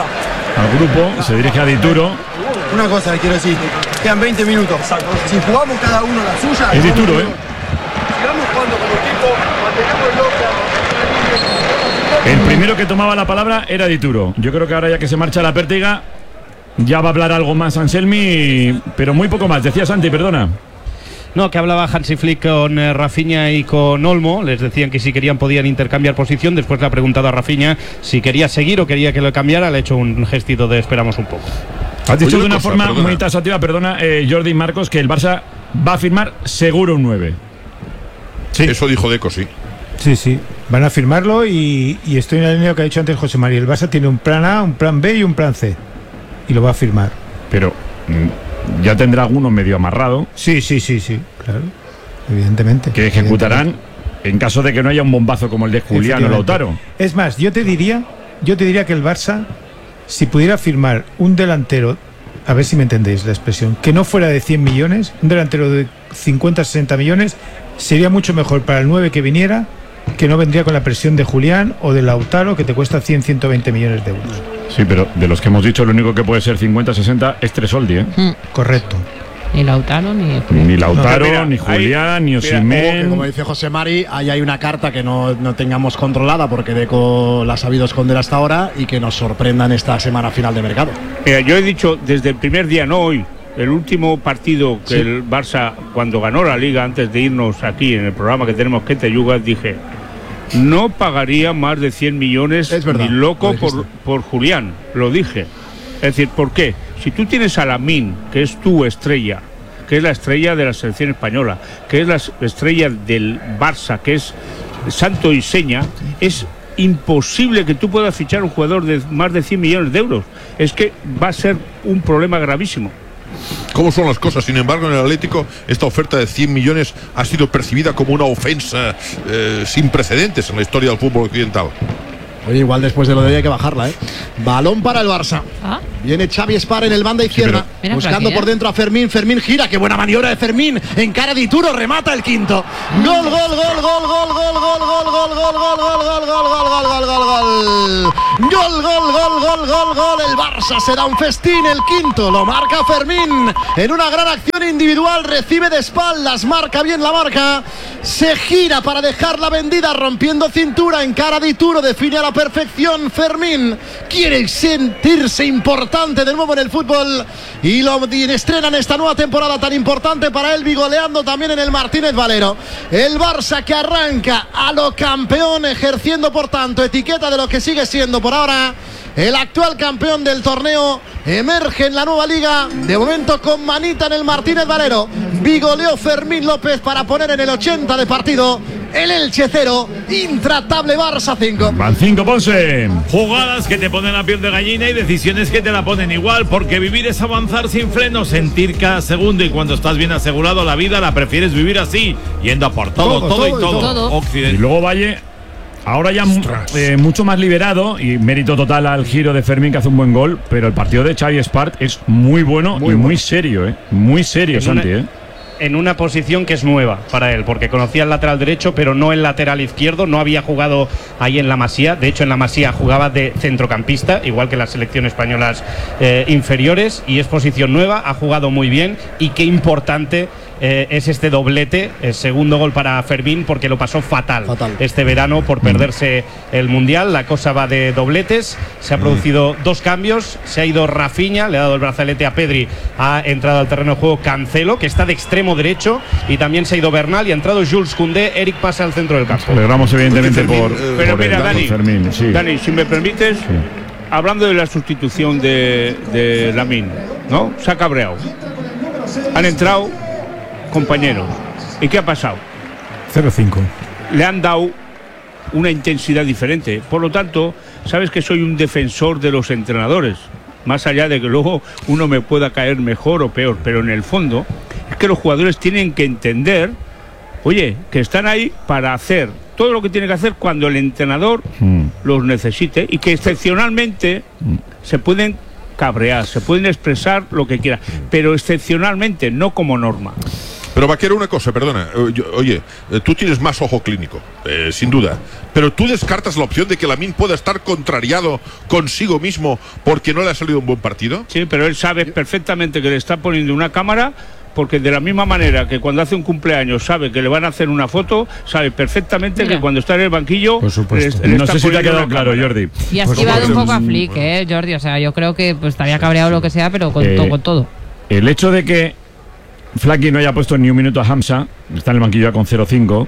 al grupo, se dirige a Dituro. Una cosa le quiero decir, quedan veinte minutos. Si jugamos cada uno la suya... Es Dituro, ¿eh? Sigamos jugando como equipo, mantenemos el El primero que tomaba la palabra era Dituro. Yo creo que ahora ya que se marcha la Pértiga, ya va a hablar algo más Anselmi, pero muy poco más. Decía Santi, perdona. No, que hablaba Hansi Flick con eh, Rafinha y con Olmo. Les decían que si querían podían intercambiar posición. Después le ha preguntado a Rafinha si quería seguir o quería que lo cambiara. Le ha hecho un gestito de esperamos un poco. Has dicho de una cosa, forma perdona. muy taxativa, perdona, eh, Jordi Marcos, que el Barça va a firmar seguro un nueve. Sí. Eso dijo Deco, sí. Sí, sí. Van a firmarlo y, y estoy en la línea que ha dicho antes José María. El Barça tiene un plan A, un plan B y un plan C. Y lo va a firmar. Pero mm, ya tendrá alguno medio amarrado. Sí, sí, sí, sí, claro. Evidentemente. Que ejecutarán evidentemente. En caso de que no haya un bombazo como el de Julián o Lautaro. Es más, yo te diría, yo te diría que el Barça, si pudiera firmar un delantero, a ver si me entendéis la expresión, que no fuera de cien millones, un delantero de cincuenta, sesenta millones, sería mucho mejor para el nueve que viniera, que no vendría con la presión de Julián o de Lautaro, que te cuesta cien, ciento veinte millones de euros. Sí, pero de los que hemos dicho, lo único que puede ser cincuenta, sesenta es Tresoldi, ¿eh? Mm. Correcto. Ni Lautaro, ni Ni Lautaro, no, mira, ni Julián, ahí, ni Osimhen. Como dice José Mari, ahí hay una carta que no, no tengamos controlada porque Deco la ha sabido esconder hasta ahora y que nos sorprendan esta semana final de mercado. Mira, yo he dicho desde el primer día, no hoy, el último partido que sí. el Barça, cuando ganó la Liga, antes de irnos aquí en el programa que tenemos que te yugas, dije, no pagaría más de cien millones es verdad, ni loco por, por Julián, lo dije. Es decir, ¿por qué? Si tú tienes a Lamine, que es tu estrella, que es la estrella de la selección española, que es la estrella del Barça, que es santo y seña, es imposible que tú puedas fichar un jugador de más de cien millones de euros. Es que va a ser un problema gravísimo. ¿Cómo son las cosas? Sin embargo, en el Atlético esta oferta de cien millones ha sido percibida como una ofensa eh, sin precedentes en la historia del fútbol occidental. Oye, igual después de lo de hoy hay que bajarla, ¿eh? Balón para el Barça. ¿Ah? Viene Xavi Espar en el banda izquierda, sí, buscando por dentro a Fermín. Fermín gira, qué buena maniobra de Fermín. En cara de Ituro, remata el quinto. Gol, gol, gol, gol, gol, gol, gol, gol, gol, gol, gol, gol, gol, gol, gol, gol, gol, gol, gol. Gol, gol, gol, gol, gol, gol. El Barça será un festín, el quinto. Lo marca Fermín. En una gran acción individual, recibe de espaldas, marca bien la marca. Se gira para dejarla vendida, rompiendo cintura. En cara de Ituro, define a la perfección Fermín. Quiere sentirse importante de nuevo en el fútbol y lo estrenan esta nueva temporada tan importante para él, goleando también en el Martínez Valero. El Barça que arranca a lo campeón, ejerciendo por tanto etiqueta de lo que sigue siendo por ahora el actual campeón del torneo. Emerge en la nueva liga, de momento con manita en el Martínez Valero. Bigoleó Fermín López para poner en el ochenta de partido el Elche cero, intratable Barça cinco. Van cinco, Ponce. Jugadas que te ponen la piel de gallina y decisiones que te la ponen igual, porque vivir es avanzar sin freno, sentir cada segundo, y cuando estás bien asegurado la vida la prefieres vivir así, yendo a por todo, todo, todo, todo y todo. todo. Occidente. Y luego Valle, ahora ya eh, mucho más liberado, y mérito total al giro de Fermín, que hace un buen gol, pero el partido de Xavi Espart es muy bueno muy y bueno. muy serio, ¿eh? Muy serio, en Santi, una... ¿eh? En una posición que es nueva para él, porque conocía el lateral derecho, pero no el lateral izquierdo. No había jugado ahí en la Masía. De hecho, en la Masía jugaba de centrocampista, igual que las selecciones españolas eh, inferiores, y es posición nueva. Ha jugado muy bien, y qué importante eh, es este doblete, el segundo gol para Fermín, porque lo pasó fatal, fatal este verano por perderse el Mundial. La cosa va de dobletes. Se ha producido mm. dos cambios. Se ha ido Rafinha, le ha dado el brazalete a Pedri, ha entrado al terreno de juego Cancelo, que está de extremo derecho, y también se ha ido Bernal y ha entrado Jules Koundé. Eric pasa al centro del campo. Celebramos evidentemente por, pero por mira, el, Dani, Fermín, sí. Dani, si me permites, sí. hablando de la sustitución de, de Lamine, ¿no? Se ha cabreado. Han entrado compañeros. ¿Y qué ha pasado? cero cinco. Le han dado una intensidad diferente. Por lo tanto, sabes que soy un defensor de los entrenadores, más allá de que luego uno me pueda caer mejor o peor, pero en el fondo es que los jugadores tienen que entender, oye, que están ahí para hacer todo lo que tiene que hacer cuando el entrenador mm. los necesite, y que excepcionalmente mm. se pueden cabrear, se pueden expresar lo que quieran, pero excepcionalmente, no como norma. Pero Vaquero, una cosa, perdona, oye, tú tienes más ojo clínico, eh, sin duda, pero tú descartas la opción de que Lamine pueda estar contrariado consigo mismo porque no le ha salido un buen partido. Sí, pero él sabe perfectamente que le está poniendo una cámara, porque de la misma manera que cuando hace un cumpleaños sabe que le van a hacer una foto, sabe perfectamente Mira. que cuando está en el banquillo, por supuesto. Le, le no sé si te ha quedado claro, Jordi. Y has esquivado un poco a Flick, eh, Jordi, o sea, yo creo que pues estaría cabreado lo que sea, pero con, eh, to con todo. El hecho de que Flaky no haya puesto ni un minuto a Hamza, está en el banquillo ya con cero cinco,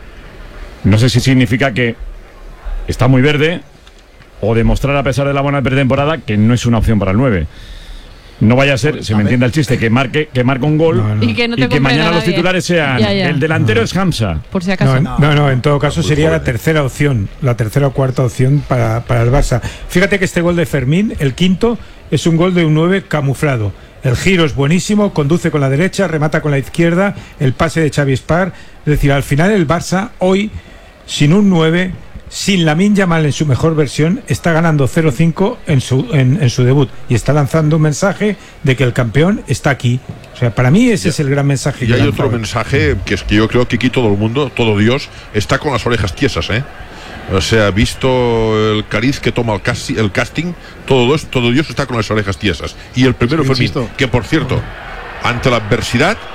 no sé si significa que está muy verde, o demostrar, a pesar de la buena pretemporada, que no es una opción para el nueve. No vaya a ser, se me entiende el chiste, que marque, que marque un gol no, no. y que, no y que mañana los titulares sean ya, ya. el delantero no. es Hamza. Por si acaso. No, no, no, en todo caso sería la tercera opción, la tercera o cuarta opción para, para el Barça. Fíjate que este gol de Fermín, el quinto, es un gol de un nueve camuflado. El giro es buenísimo, conduce con la derecha, remata con la izquierda, el pase de Xavi Espart. Es decir, al final el Barça hoy, sin un nueve, sin Lamine Yamal en su mejor versión, está ganando cero cinco en su, en, en su debut, y está lanzando un mensaje de que el campeón está aquí. O sea, para mí ese ya, es el gran mensaje. Y hay otro mensaje, que es que yo creo que aquí todo el mundo, todo Dios, está con las orejas tiesas, ¿eh? O sea, visto el cariz que toma el, casti el casting, todo Dios, todo Dios está con las orejas tiesas. Y el primero sí, Fermín, que por cierto, ante la adversidad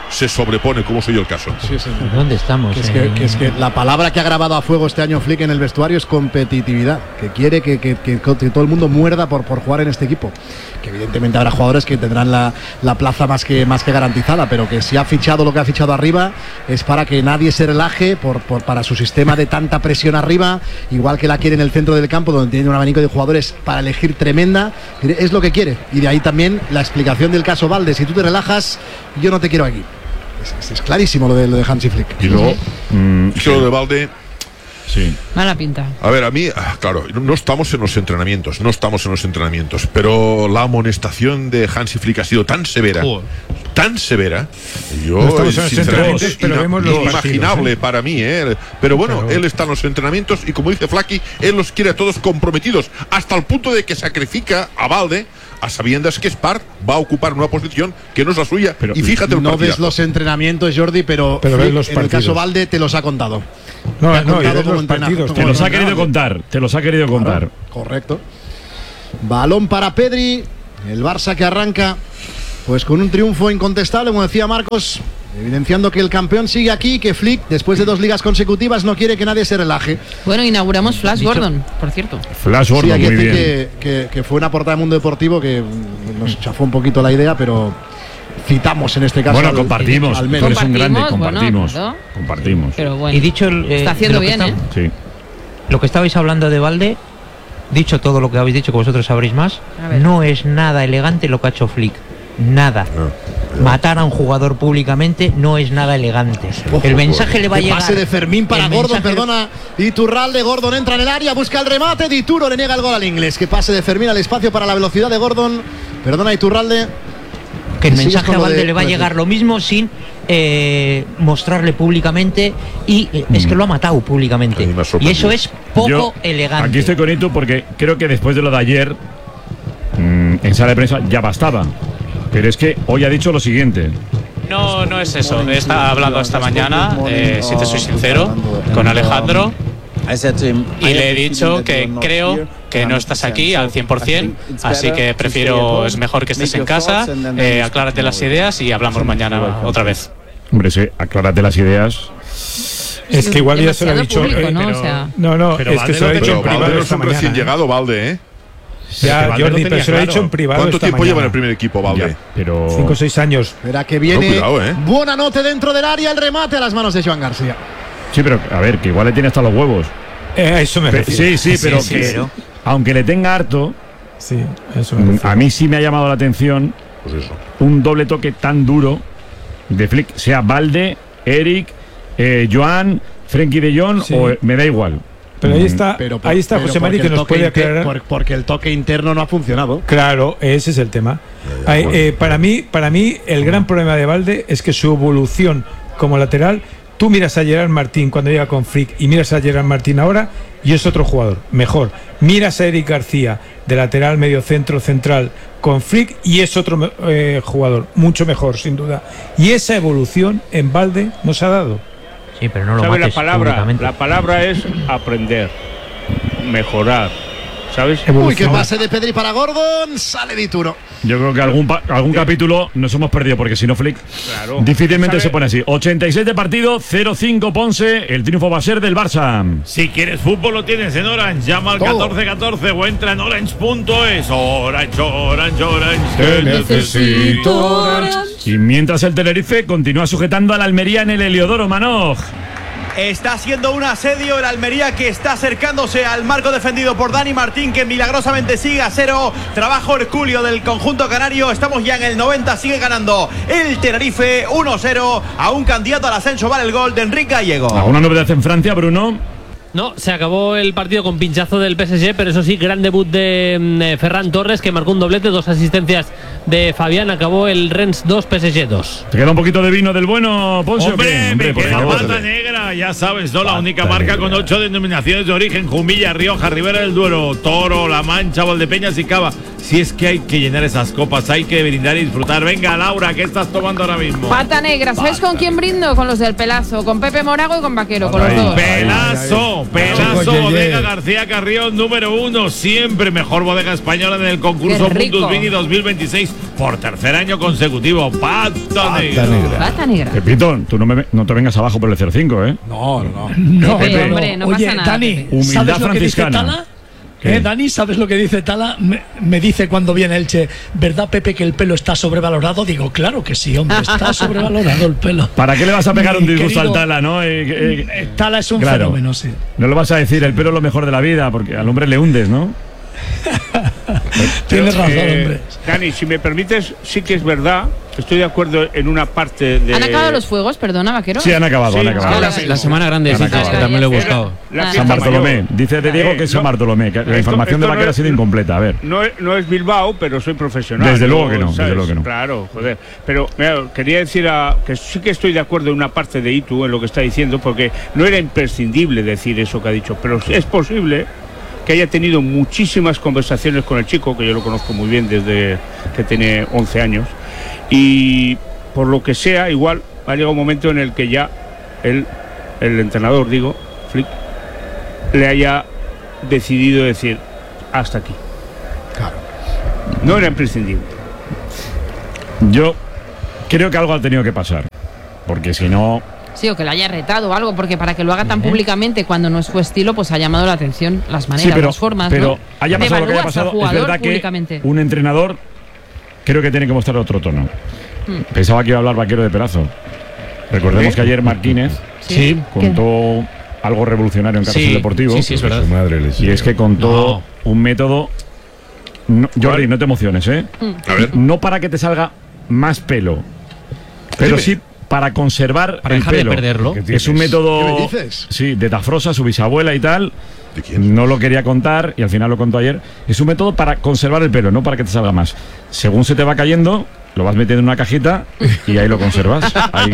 se sobrepone, como soy yo el caso. Sí, sí. ¿Dónde estamos? Que es, eh? que, que es que la palabra que ha grabado a fuego este año Flick en el vestuario es competitividad, que quiere que, que, que, que todo el mundo muerda por, por jugar en este equipo. Que evidentemente habrá jugadores que tendrán la, la plaza más que, más que garantizada, pero que si ha fichado lo que ha fichado arriba es para que nadie se relaje por, por, para su sistema de tanta presión arriba, igual que la quiere en el centro del campo, donde tiene un abanico de jugadores para elegir tremenda. Es lo que quiere, y de ahí también la explicación del caso Valde: si tú te relajas, yo no te quiero aquí. Es, es, es clarísimo lo de, lo de Hansi Flick. Y luego, mmm, lo de Valde. Sí. Mala pinta. A ver, a mí, claro, no estamos en los entrenamientos, no estamos en los entrenamientos, pero la amonestación de Hansi Flick ha sido tan severa, oh. tan severa, yo, no estamos en los sinceramente, entrenamientos, pero vemos los inimaginable partidos, ¿eh? para mí, ¿eh? Pero bueno, pero... él está en los entrenamientos y, como dice Flaky, él los quiere a todos comprometidos, hasta el punto de que sacrifica a Valde, a sabiendas que Spar va a ocupar una posición que no es la suya. Pero, y fíjate, no ves los entrenamientos, Jordi, pero, pero Flick, los en el caso Valde te los ha contado. No, te ha no, contado los partidos, te los ha querido contar, te los ha querido contar. Claro, correcto. Balón para Pedri, el Barça que arranca pues con un triunfo incontestable, como decía Marcos, evidenciando que el campeón sigue aquí, que Flick, después de dos ligas consecutivas, no quiere que nadie se relaje. Bueno, inauguramos Flash Dicho, Gordon, por cierto. Flash Gordon, sí, hay que muy decir bien. Que, que, que fue una portada de Mundo Deportivo que nos chafó un poquito la idea, pero citamos en este caso. Bueno, al, compartimos. Al menos. Es un grande, compartimos. Bueno, compartimos. Pero bueno, y dicho el, está haciendo bien, está, ¿eh? Sí. Lo que estabais hablando de Valde, dicho todo lo que habéis dicho, que vosotros sabréis más, no es nada elegante lo que ha hecho Flick. Nada. No. Matar a un jugador públicamente no es nada elegante. Ojo, el mensaje le va a llegar. Pase de Fermín para Gordon, perdona. Iturralde, Gordon entra en el área, busca el remate. Dituro le niega el gol al inglés. Que pase de Fermín al espacio para la velocidad de Gordon. Perdona, Iturralde. Que el mensaje a Valde le va a llegar lo mismo sin eh, mostrarle públicamente. Y eh, mm. es que lo ha matado públicamente. Y eso es poco Yo, elegante. Aquí estoy con Itu porque creo que después de lo de ayer, mmm, en sala de prensa ya bastaba. Pero es que hoy ha dicho lo siguiente. No, no es eso. He estado hablando esta mañana, eh, si te soy sincero, con Alejandro. Y le he dicho que creo que no estás aquí al cien por cien, así que prefiero, es mejor que estés en casa, eh, aclárate las ideas y hablamos mañana otra vez. Hombre, sí, aclárate las ideas. Es que igual ya se lo ha dicho. Público, eh, ¿no? pero, O sea, no, no, pero es que se lo ha dicho en privado. Valde es un recién llegado, Valde, ¿eh? Ya, Jordi, pero se lo ha dicho en privado. ¿Cuánto esta tiempo mañana? lleva en el primer equipo, Valde? Ya, pero... Cinco o seis años. Espera que viene. No, cuidado, ¿eh? Buena nota dentro del área, el remate a las manos de Joan García. Sí, pero a ver, que igual le tiene hasta los huevos. Eh, a eso me Pero, refiero. sí, sí, pero sí, que pero... aunque le tenga harto, sí, a, eso me a mí sí me ha llamado la atención pues eso. un doble toque tan duro de Flick, sea Valde, Eric, eh, Joan, Frenkie de Jong, sí. o me da igual. Pero ahí está, pero, ahí está José Mari que nos puede aclarar. Por, porque el toque interno no ha funcionado. Claro, ese es el tema. Ya, ya, eh, bueno. eh, para mí, para mí el gran problema de Valde es que su evolución como lateral, tú miras a Gerard Martín cuando llega con Flick y miras a Gerard Martín ahora y es otro jugador, mejor. Miras a Eric García de lateral, medio centro, central con Flick y es otro eh, jugador, mucho mejor sin duda. Y esa evolución en Valde nos ha dado. Sí, pero no lo ¿Sabe mates la palabra? públicamente. La palabra es aprender, mejorar, ¿sabes? Uy, que pase de Pedri para Gordon, sale Dituro. Yo creo que algún, algún capítulo nos hemos perdido, porque si no, Flick Claro. difícilmente ¿Sabe? se pone así. ochenta y seis de partido, cero cinco Ponce. El triunfo va a ser del Barça. Si quieres fútbol lo tienes en Orange. Llama al Todo. catorce catorce o entra en orange punto es. Orange, Orange, Orange. Que necesito. Y mientras el Tenerife continúa sujetando al Almería en el Heliodoro Manoj. Está siendo un asedio el Almería, que está acercándose al marco defendido por Dani Martín, que milagrosamente sigue a cero. Trabajo hercúleo del conjunto canario. Estamos ya en el noventa, sigue ganando el Tenerife uno cero a un candidato al ascenso. Vale el gol de Enrique Gallego. ¿Alguna novedad en Francia, Bruno? No, se acabó el partido con pinchazo del P S G, pero eso sí, gran debut de eh, Ferran Torres, que marcó un doblete, dos asistencias de Fabián. Acabó el Rennes dos, P S G dos. ¿Te queda un poquito de vino del bueno, Ponce? Hombre, me por queda favor. pata negra, ya sabes, ¿no? La Pata única marca negra. con ocho denominaciones de origen: Jumilla, Rioja, Ribera del Duero, Toro, La Mancha, Valdepeñas y Cava. Si es que hay que llenar esas copas, hay que brindar y disfrutar. Venga, Laura, ¿qué estás tomando ahora mismo? Pata negra. ¿Sabes con quién brindo? Con los del Pelazo, con Pepe Morago y con Vaquero, con los dos. Pelazo, Pelazo, Bodega García Carrión, número uno, siempre mejor bodega española en el concurso Mundus Vini dos mil veintiséis por tercer año consecutivo. Pata negra. Pata negra. Pepito, tú no, me, no te vengas abajo por el cero cinco, ¿eh? No, no. No, Pepe, hombre, no Oye, pasa nada. Dani, Humildad ¿sabes lo que dice franciscana. Tala? ¿Eh, Dani, ¿sabes lo que dice Tala? Me, me dice cuando viene Elche, ¿verdad, Pepe, que el pelo está sobrevalorado? Digo, claro que sí, hombre, está sobrevalorado el pelo. ¿Para qué le vas a pegar Mi un disgusto querido, al Tala, no? Eh, eh, Tala es un claro, fenómeno, sí. No lo vas a decir, el pelo es lo mejor de la vida, porque al hombre le hundes, ¿no? Tienes razón, eh, hombre. Dani, si me permites, sí que es verdad. Estoy de acuerdo en una parte de. ¿Han acabado los fuegos? Perdona, Vaquero. Sí, han acabado, Sí, han acabado. la- La semana grande de Han Sitges, acabado. que también le he buscado. La Ah, San fiesta Bartolomé. mayor. Dice de Diego Eh, que es no, San Bartolomé. Que la esto- información esto de Vaquero no ha es- sido incompleta. A ver. No, es- no es Bilbao, pero soy profesional. Desde ¿no? luego que no, desde ¿Sabes? luego que no. Claro, joder. Pero mira, quería decir a, que sí que estoy de acuerdo en una parte de Itu, en lo que está diciendo, porque no era imprescindible decir eso que ha dicho, pero es posible que haya tenido muchísimas conversaciones con el chico, que yo lo conozco muy bien desde que tiene once años, y por lo que sea, igual ha llegado un momento en el que ya él, el entrenador, digo, Flick, le haya decidido decir hasta aquí. Claro. No era imprescindible. Yo creo que algo ha tenido que pasar. Porque si no. Sí, o que lo haya retado o algo, porque para que lo haga tan públicamente cuando no es su estilo, pues ha llamado la atención las maneras, Sí, pero, las formas, pero ¿no? haya pasado lo que haya Devalúas al pasado, es jugador verdad que públicamente. un entrenador creo que tiene que mostrar otro tono. Hmm. Pensaba que iba a hablar Vaquero de Pelazo. Recordemos ¿Eh? que ayer Martínez Sí. contó algo revolucionario en Carrusel Sí, Deportivo. sí, sí, es verdad. Su madre les- Y es que contó un método. No, Jordi, no te emociones, ¿eh? A ver. No para que te salga más pelo, pero Dime. sí para conservar Para el dejar de pelo. perderlo. Que es un método. ¿Qué me dices? Sí, de Tafrosa, su bisabuela y tal. ¿De quién? No lo quería contar y al final lo contó ayer. Es un método para conservar el pelo, no para que te salga más. Según se te va cayendo, lo vas metiendo en una cajita y ahí lo conservas. Ahí,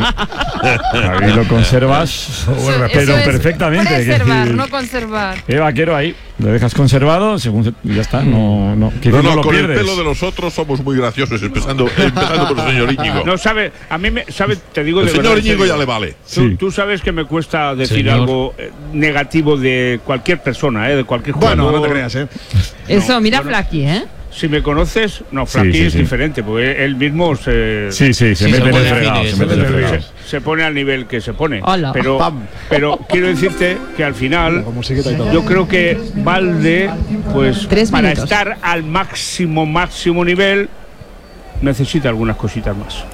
ahí lo conservas, Eso- pero eso es perfectamente. Preservar, Es decir, no conservar. eh, Vaquero, ahí lo dejas conservado, según se- y ya está. No, no, que No, no no, lo con pierdes. el pelo de los otros somos muy graciosos, empezando, empezando por el señor Íñigo. No sabe, a mí me sabe, te digo El de señor verdad, en Íñigo serio. ya le vale. Tú, Sí. tú sabes que me cuesta decir Señor. algo eh, negativo de cualquier persona, eh, de cualquier jugador. Bueno, no te creas, ¿eh? Eso, mira bueno. Flaky, ¿eh? Si me conoces, no, Sí, Flaky sí, es sí. diferente, porque él mismo se, Sí, sí, se Sí, mete se en el puede fregado. definir, Se se mete en el puede fregado. se, se pone al nivel que se pone. Hola. Pero, Pam. pero quiero decirte que al final Como musiquita y todo. yo creo que Valde, pues Tres para minutos. estar al máximo, máximo nivel, necesita algunas cositas más.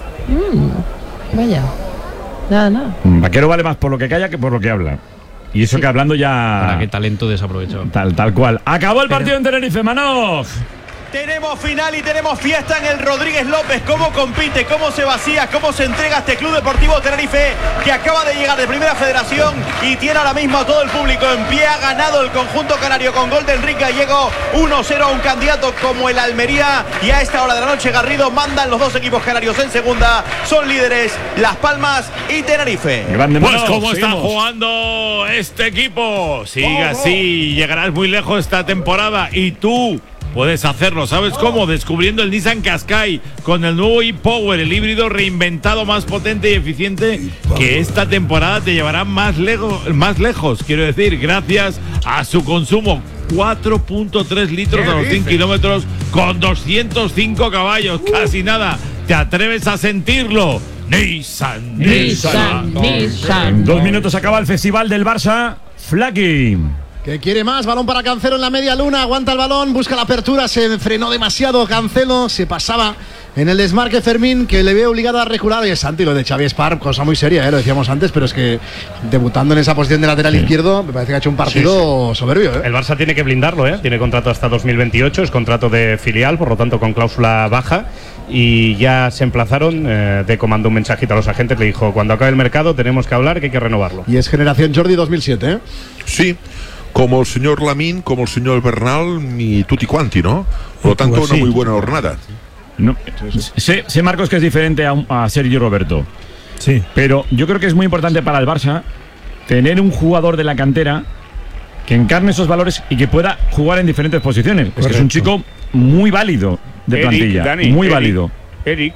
Vaya. Nada, nada. Vaquero vale más por lo que calla que por lo que habla. Y eso que hablando Para ya. qué talento desaprovechado. Tal, tal cual. Acabó el partido en Tenerife, Manoj. Tenemos final y tenemos fiesta en el Rodríguez López. ¿Cómo compite? ¿Cómo se vacía? ¿Cómo se entrega este Club Deportivo Tenerife que acaba de llegar de Primera Federación y tiene ahora mismo a todo el público en pie? Ha ganado el conjunto canario con gol de Enrique Gallego uno cero a un candidato como el Almería, y a esta hora de la noche Garrido mandan los dos equipos canarios en segunda. Son líderes Las Palmas y Tenerife. Grande Pues Manoj, cómo está seguimos. jugando este equipo. Sigue así, llegarás muy lejos esta temporada y tú puedes hacerlo. ¿Sabes cómo? Descubriendo el Nissan Qashqai con el nuevo e-Power, el híbrido reinventado más potente y eficiente que esta temporada te llevará más, lego- más lejos. Quiero decir, gracias a su consumo. cuatro punto tres litros a los cien kilómetros con doscientos cinco caballos. Casi nada. ¿Te atreves a sentirlo? Nissan, Nissan. Nissan, Nissan. En dos minutos acaba el festival del Barça. Flaky. Que quiere más, balón para Cancelo en la media luna, aguanta el balón, busca la apertura, se frenó demasiado Cancelo, se pasaba en el desmarque Fermín, que le ve obligado a recular. Y es Santi, lo de Xavi Espar, cosa muy seria, ¿eh? Lo decíamos antes, pero es que debutando en esa posición de lateral izquierdo, me parece que ha hecho un partido soberbio, ¿eh? El Barça tiene que blindarlo, ¿eh? Tiene contrato hasta dos mil veintiocho, es contrato de filial, por lo tanto con cláusula baja. Y ya se emplazaron, eh, Deco mandó un mensajito a los agentes, le dijo, cuando acabe el mercado tenemos que hablar, que hay que renovarlo. Y es generación Jordi dos mil siete, ¿eh? Sí, como el señor Lamín, como el señor Bernal y tutti quanti, ¿no? Por lo tanto, Pues una sí. muy buena jornada. No, sé, sé, Marcos, que es diferente a, un- a Sergio Roberto. Sí. Pero yo creo que es muy importante para el Barça tener un jugador de la cantera que encarne esos valores y que pueda jugar en diferentes posiciones. Correcto. Es que es un chico muy válido de Eric, plantilla, Dani, muy Eric, válido. Eric.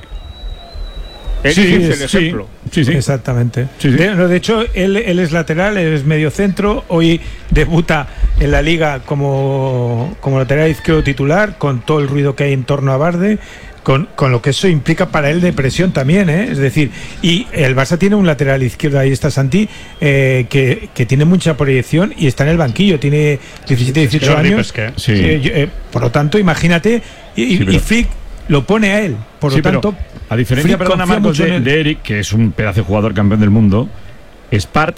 Eric sí, es el ejemplo. Sí, sí. Exactamente. Sí, sí. De, de hecho, él, él es lateral, él es medio centro. Hoy debuta en la liga como, como lateral izquierdo titular, con todo el ruido que hay en torno a Barde. Con, con lo que eso implica para él de presión también, ¿eh? Es decir, y el Barça tiene un lateral izquierdo, ahí está Santi, eh, que, que tiene mucha proyección y está en el banquillo, tiene diecisiete, dieciocho años. Sí. Eh, eh, por lo tanto, imagínate, y, sí, pero... y Flick lo pone a él, por lo sí, tanto. A diferencia, Flick perdona, Marcos, de, de Eric, que es un pedazo de jugador campeón del mundo, Spart,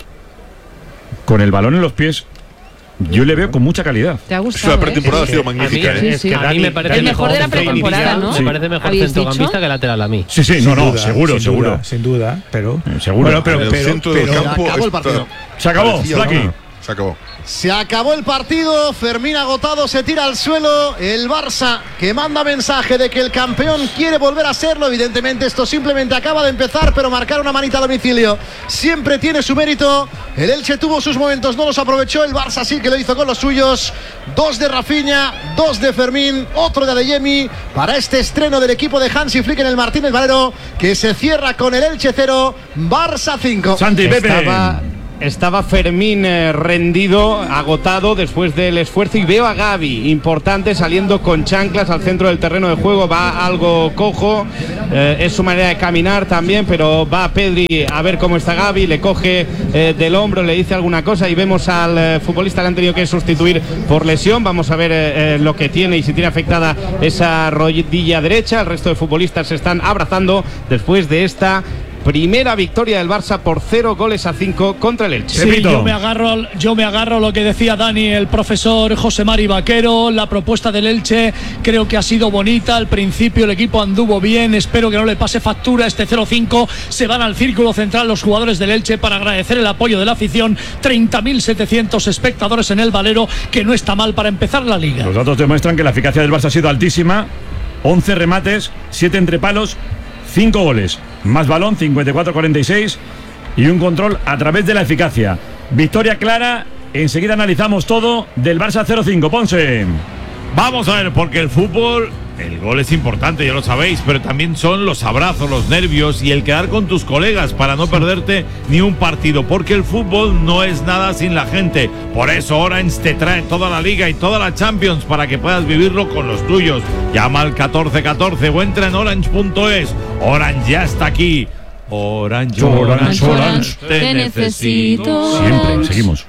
con el balón en los pies, yo le veo con mucha calidad. ¿Te ha gustado? La pretemporada ¿eh? ha sido magnífica. A mí, ¿eh? sí, sí. A mí me parece el mejor de la pretemporada, ¿no? Me parece mejor centrocampista que lateral a mí. Sí, sí, no, no, seguro, sin seguro. Duda, sin duda, pero. Seguro. Bueno, pero, el pero, centro pero, del campo se acabó el partido. Se acabó, Flaki. Se acabó. Se acabó el partido, Fermín agotado se tira al suelo, el Barça que manda mensaje de que el campeón quiere volver a serlo, evidentemente esto simplemente acaba de empezar, pero marcar una manita a domicilio siempre tiene su mérito, el Elche tuvo sus momentos, no los aprovechó, el Barça sí que lo hizo con los suyos, dos de Rafinha, dos de Fermín, otro de Adeyemi, para este estreno del equipo de Hansi Flick en el Martínez Valero, que se cierra con el Elche cero, Barça cinco. Santi, Pepe. Estaba... Estaba Fermín eh, rendido, agotado después del esfuerzo, y veo a Gavi, importante, saliendo con chanclas al centro del terreno de juego, va algo cojo, eh, es su manera de caminar también, pero va Pedri a ver cómo está Gavi, le coge eh, del hombro, le dice alguna cosa y vemos al eh, futbolista que han tenido que sustituir por lesión, vamos a ver eh, eh, lo que tiene y si tiene afectada esa rodilla derecha, el resto de futbolistas se están abrazando después de esta primera victoria del Barça por cero goles a cinco contra el Elche. Sí, yo me agarro, yo me agarro a lo que decía Dani, el profesor José Mari Vaquero. La propuesta del Elche creo que ha sido bonita. Al principio el equipo anduvo bien. Espero que no le pase factura este cero cinco. Se van al círculo central los jugadores del Elche para agradecer el apoyo de la afición. treinta mil setecientos espectadores en el Valero, que no está mal para empezar la liga. Los datos demuestran que la eficacia del Barça ha sido altísima. once remates, siete entre palos, cinco goles, más balón, cincuenta y cuatro a cuarenta y seis, y un control a través de la eficacia. Victoria clara, enseguida analizamos todo del Barça cero cinco. Ponce. Vamos a ver, porque el fútbol, el gol es importante, ya lo sabéis, pero también son los abrazos, los nervios y el quedar con tus colegas para no perderte ni un partido, porque el fútbol no es nada sin la gente. Por eso Orange te trae toda la Liga y toda la Champions para que puedas vivirlo con los tuyos. Llama al catorce catorce o entra en orange punto es. Orange ya está aquí. Orange, Orange, Orange, Orange, te, te necesito. Siempre, seguimos.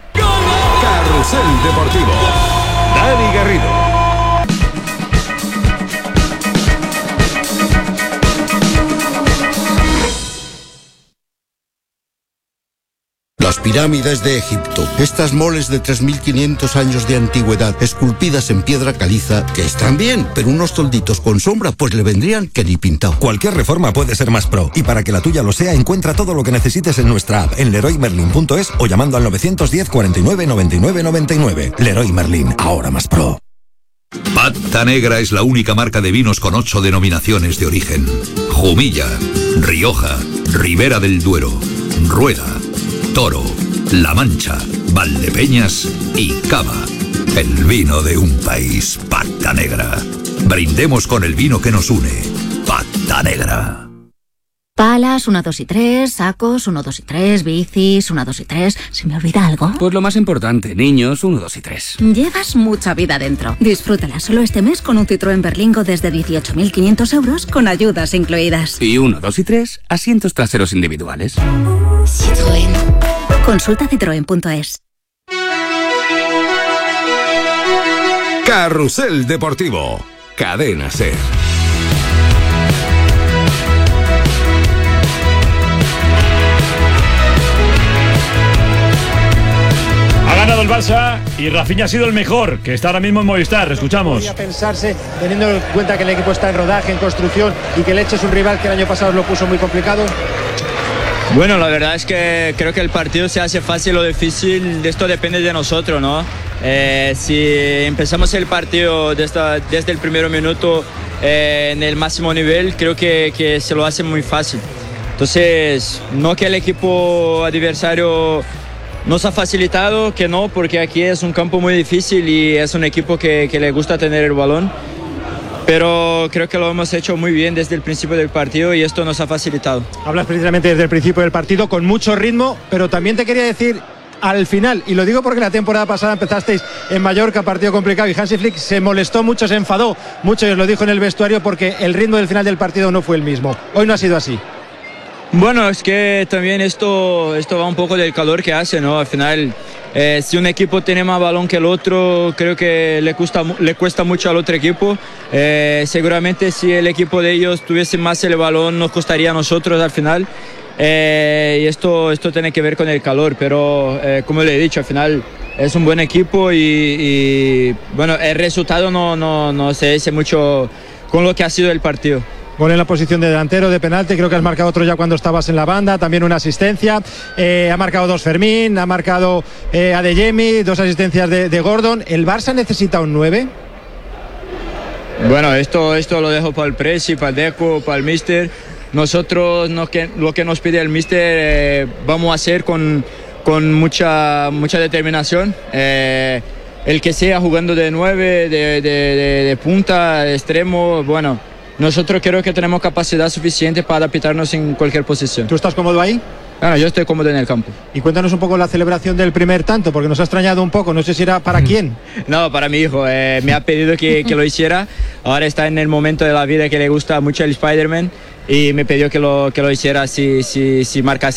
Carrusel Deportivo. Dani Garrido. Las pirámides de Egipto, estas moles de tres mil quinientos años de antigüedad, esculpidas en piedra caliza, que están bien, pero unos tolditos con sombra pues le vendrían que ni pintado. Cualquier reforma puede ser más pro, y para que la tuya lo sea, encuentra todo lo que necesites en nuestra app, en leroy merlin punto es o llamando al novecientos diez, cuarenta y nueve, noventa y nueve, noventa y nueve. Leroy Merlin, ahora más pro. Pata Negra es la única marca de vinos con ocho denominaciones de origen: Jumilla, Rioja, Ribera del Duero, Rueda, Toro, La Mancha, Valdepeñas y Cava. El vino de un país. Pata Negra. Brindemos con el vino que nos une. Pata Negra. Palas, una, dos y tres, sacos, uno, dos y tres, bicis, una, dos y tres. ¿Se me olvida algo? Pues lo más importante, niños, uno, dos y tres. Llevas mucha vida dentro. Disfrútala solo este mes con un Citroën Berlingo desde dieciocho mil quinientos euros con ayudas incluidas. Y uno, dos y tres, asientos traseros individuales. Citroën. Consulta citroen punto es. Carrusel Deportivo. Cadena SER. Ha ganado el Barça y Rafinha ha sido el mejor, que está ahora mismo en Movistar. Escuchamos. Podría pensarse, teniendo en cuenta que el equipo está en rodaje, en construcción y que el Elche es un rival que el año pasado lo puso muy complicado. Bueno, la verdad es que creo que el partido se hace fácil o difícil, de esto depende de nosotros, ¿no? Eh, si empezamos el partido desde, desde el primer minuto eh, en el máximo nivel, creo que, que se lo hace muy fácil. Entonces, no que el equipo adversario nos ha facilitado que no, porque aquí es un campo muy difícil y es un equipo que, que le gusta tener el balón. Pero creo que lo hemos hecho muy bien desde el principio del partido y esto nos ha facilitado. Hablas precisamente desde el principio del partido con mucho ritmo, pero también te quería decir al final, y lo digo porque la temporada pasada empezasteis en Mallorca, partido complicado, y Hansi Flick se molestó mucho, se enfadó mucho y os lo dijo en el vestuario porque el ritmo del final del partido no fue el mismo. Hoy no ha sido así. Bueno, es que también esto, esto va un poco del calor que hace, ¿no? Al final, eh, si un equipo tiene más balón que el otro, creo que le cuesta, le cuesta mucho al otro equipo. Eh, seguramente si el equipo de ellos tuviese más el balón, nos costaría a nosotros al final. Eh, y esto, esto tiene que ver con el calor, pero eh, como le he dicho, al final es un buen equipo y, y bueno, el resultado no, no, no se dice mucho con lo que ha sido el partido. Gol en la posición de delantero, de penalti, creo que has marcado otro ya cuando estabas en la banda, también una asistencia, eh, ha marcado dos Fermín, ha marcado eh, Adeyemi, dos asistencias de, de Gordon. ¿El Barça necesita un nueve? Bueno, esto, esto lo dejo para el Presi, para el Deco, para el Mister. Nosotros no, que, lo que nos pide el Mister eh, vamos a hacer con, con mucha, mucha determinación. Eh, el que sea jugando de nueve, de, de, de, de punta, de extremo, bueno, nosotros creo que tenemos capacidad suficiente para adaptarnos en cualquier posición. ¿Tú estás cómodo ahí? Bueno, yo estoy cómodo en el campo. Y cuéntanos un poco la celebración del primer tanto, porque nos ha extrañado un poco, no sé si era para quién. No, para mi hijo, eh, me ha pedido que, que lo hiciera, ahora está en el momento de la vida que le gusta mucho el Spider-Man y me pidió que lo, que lo hiciera si, si, si marca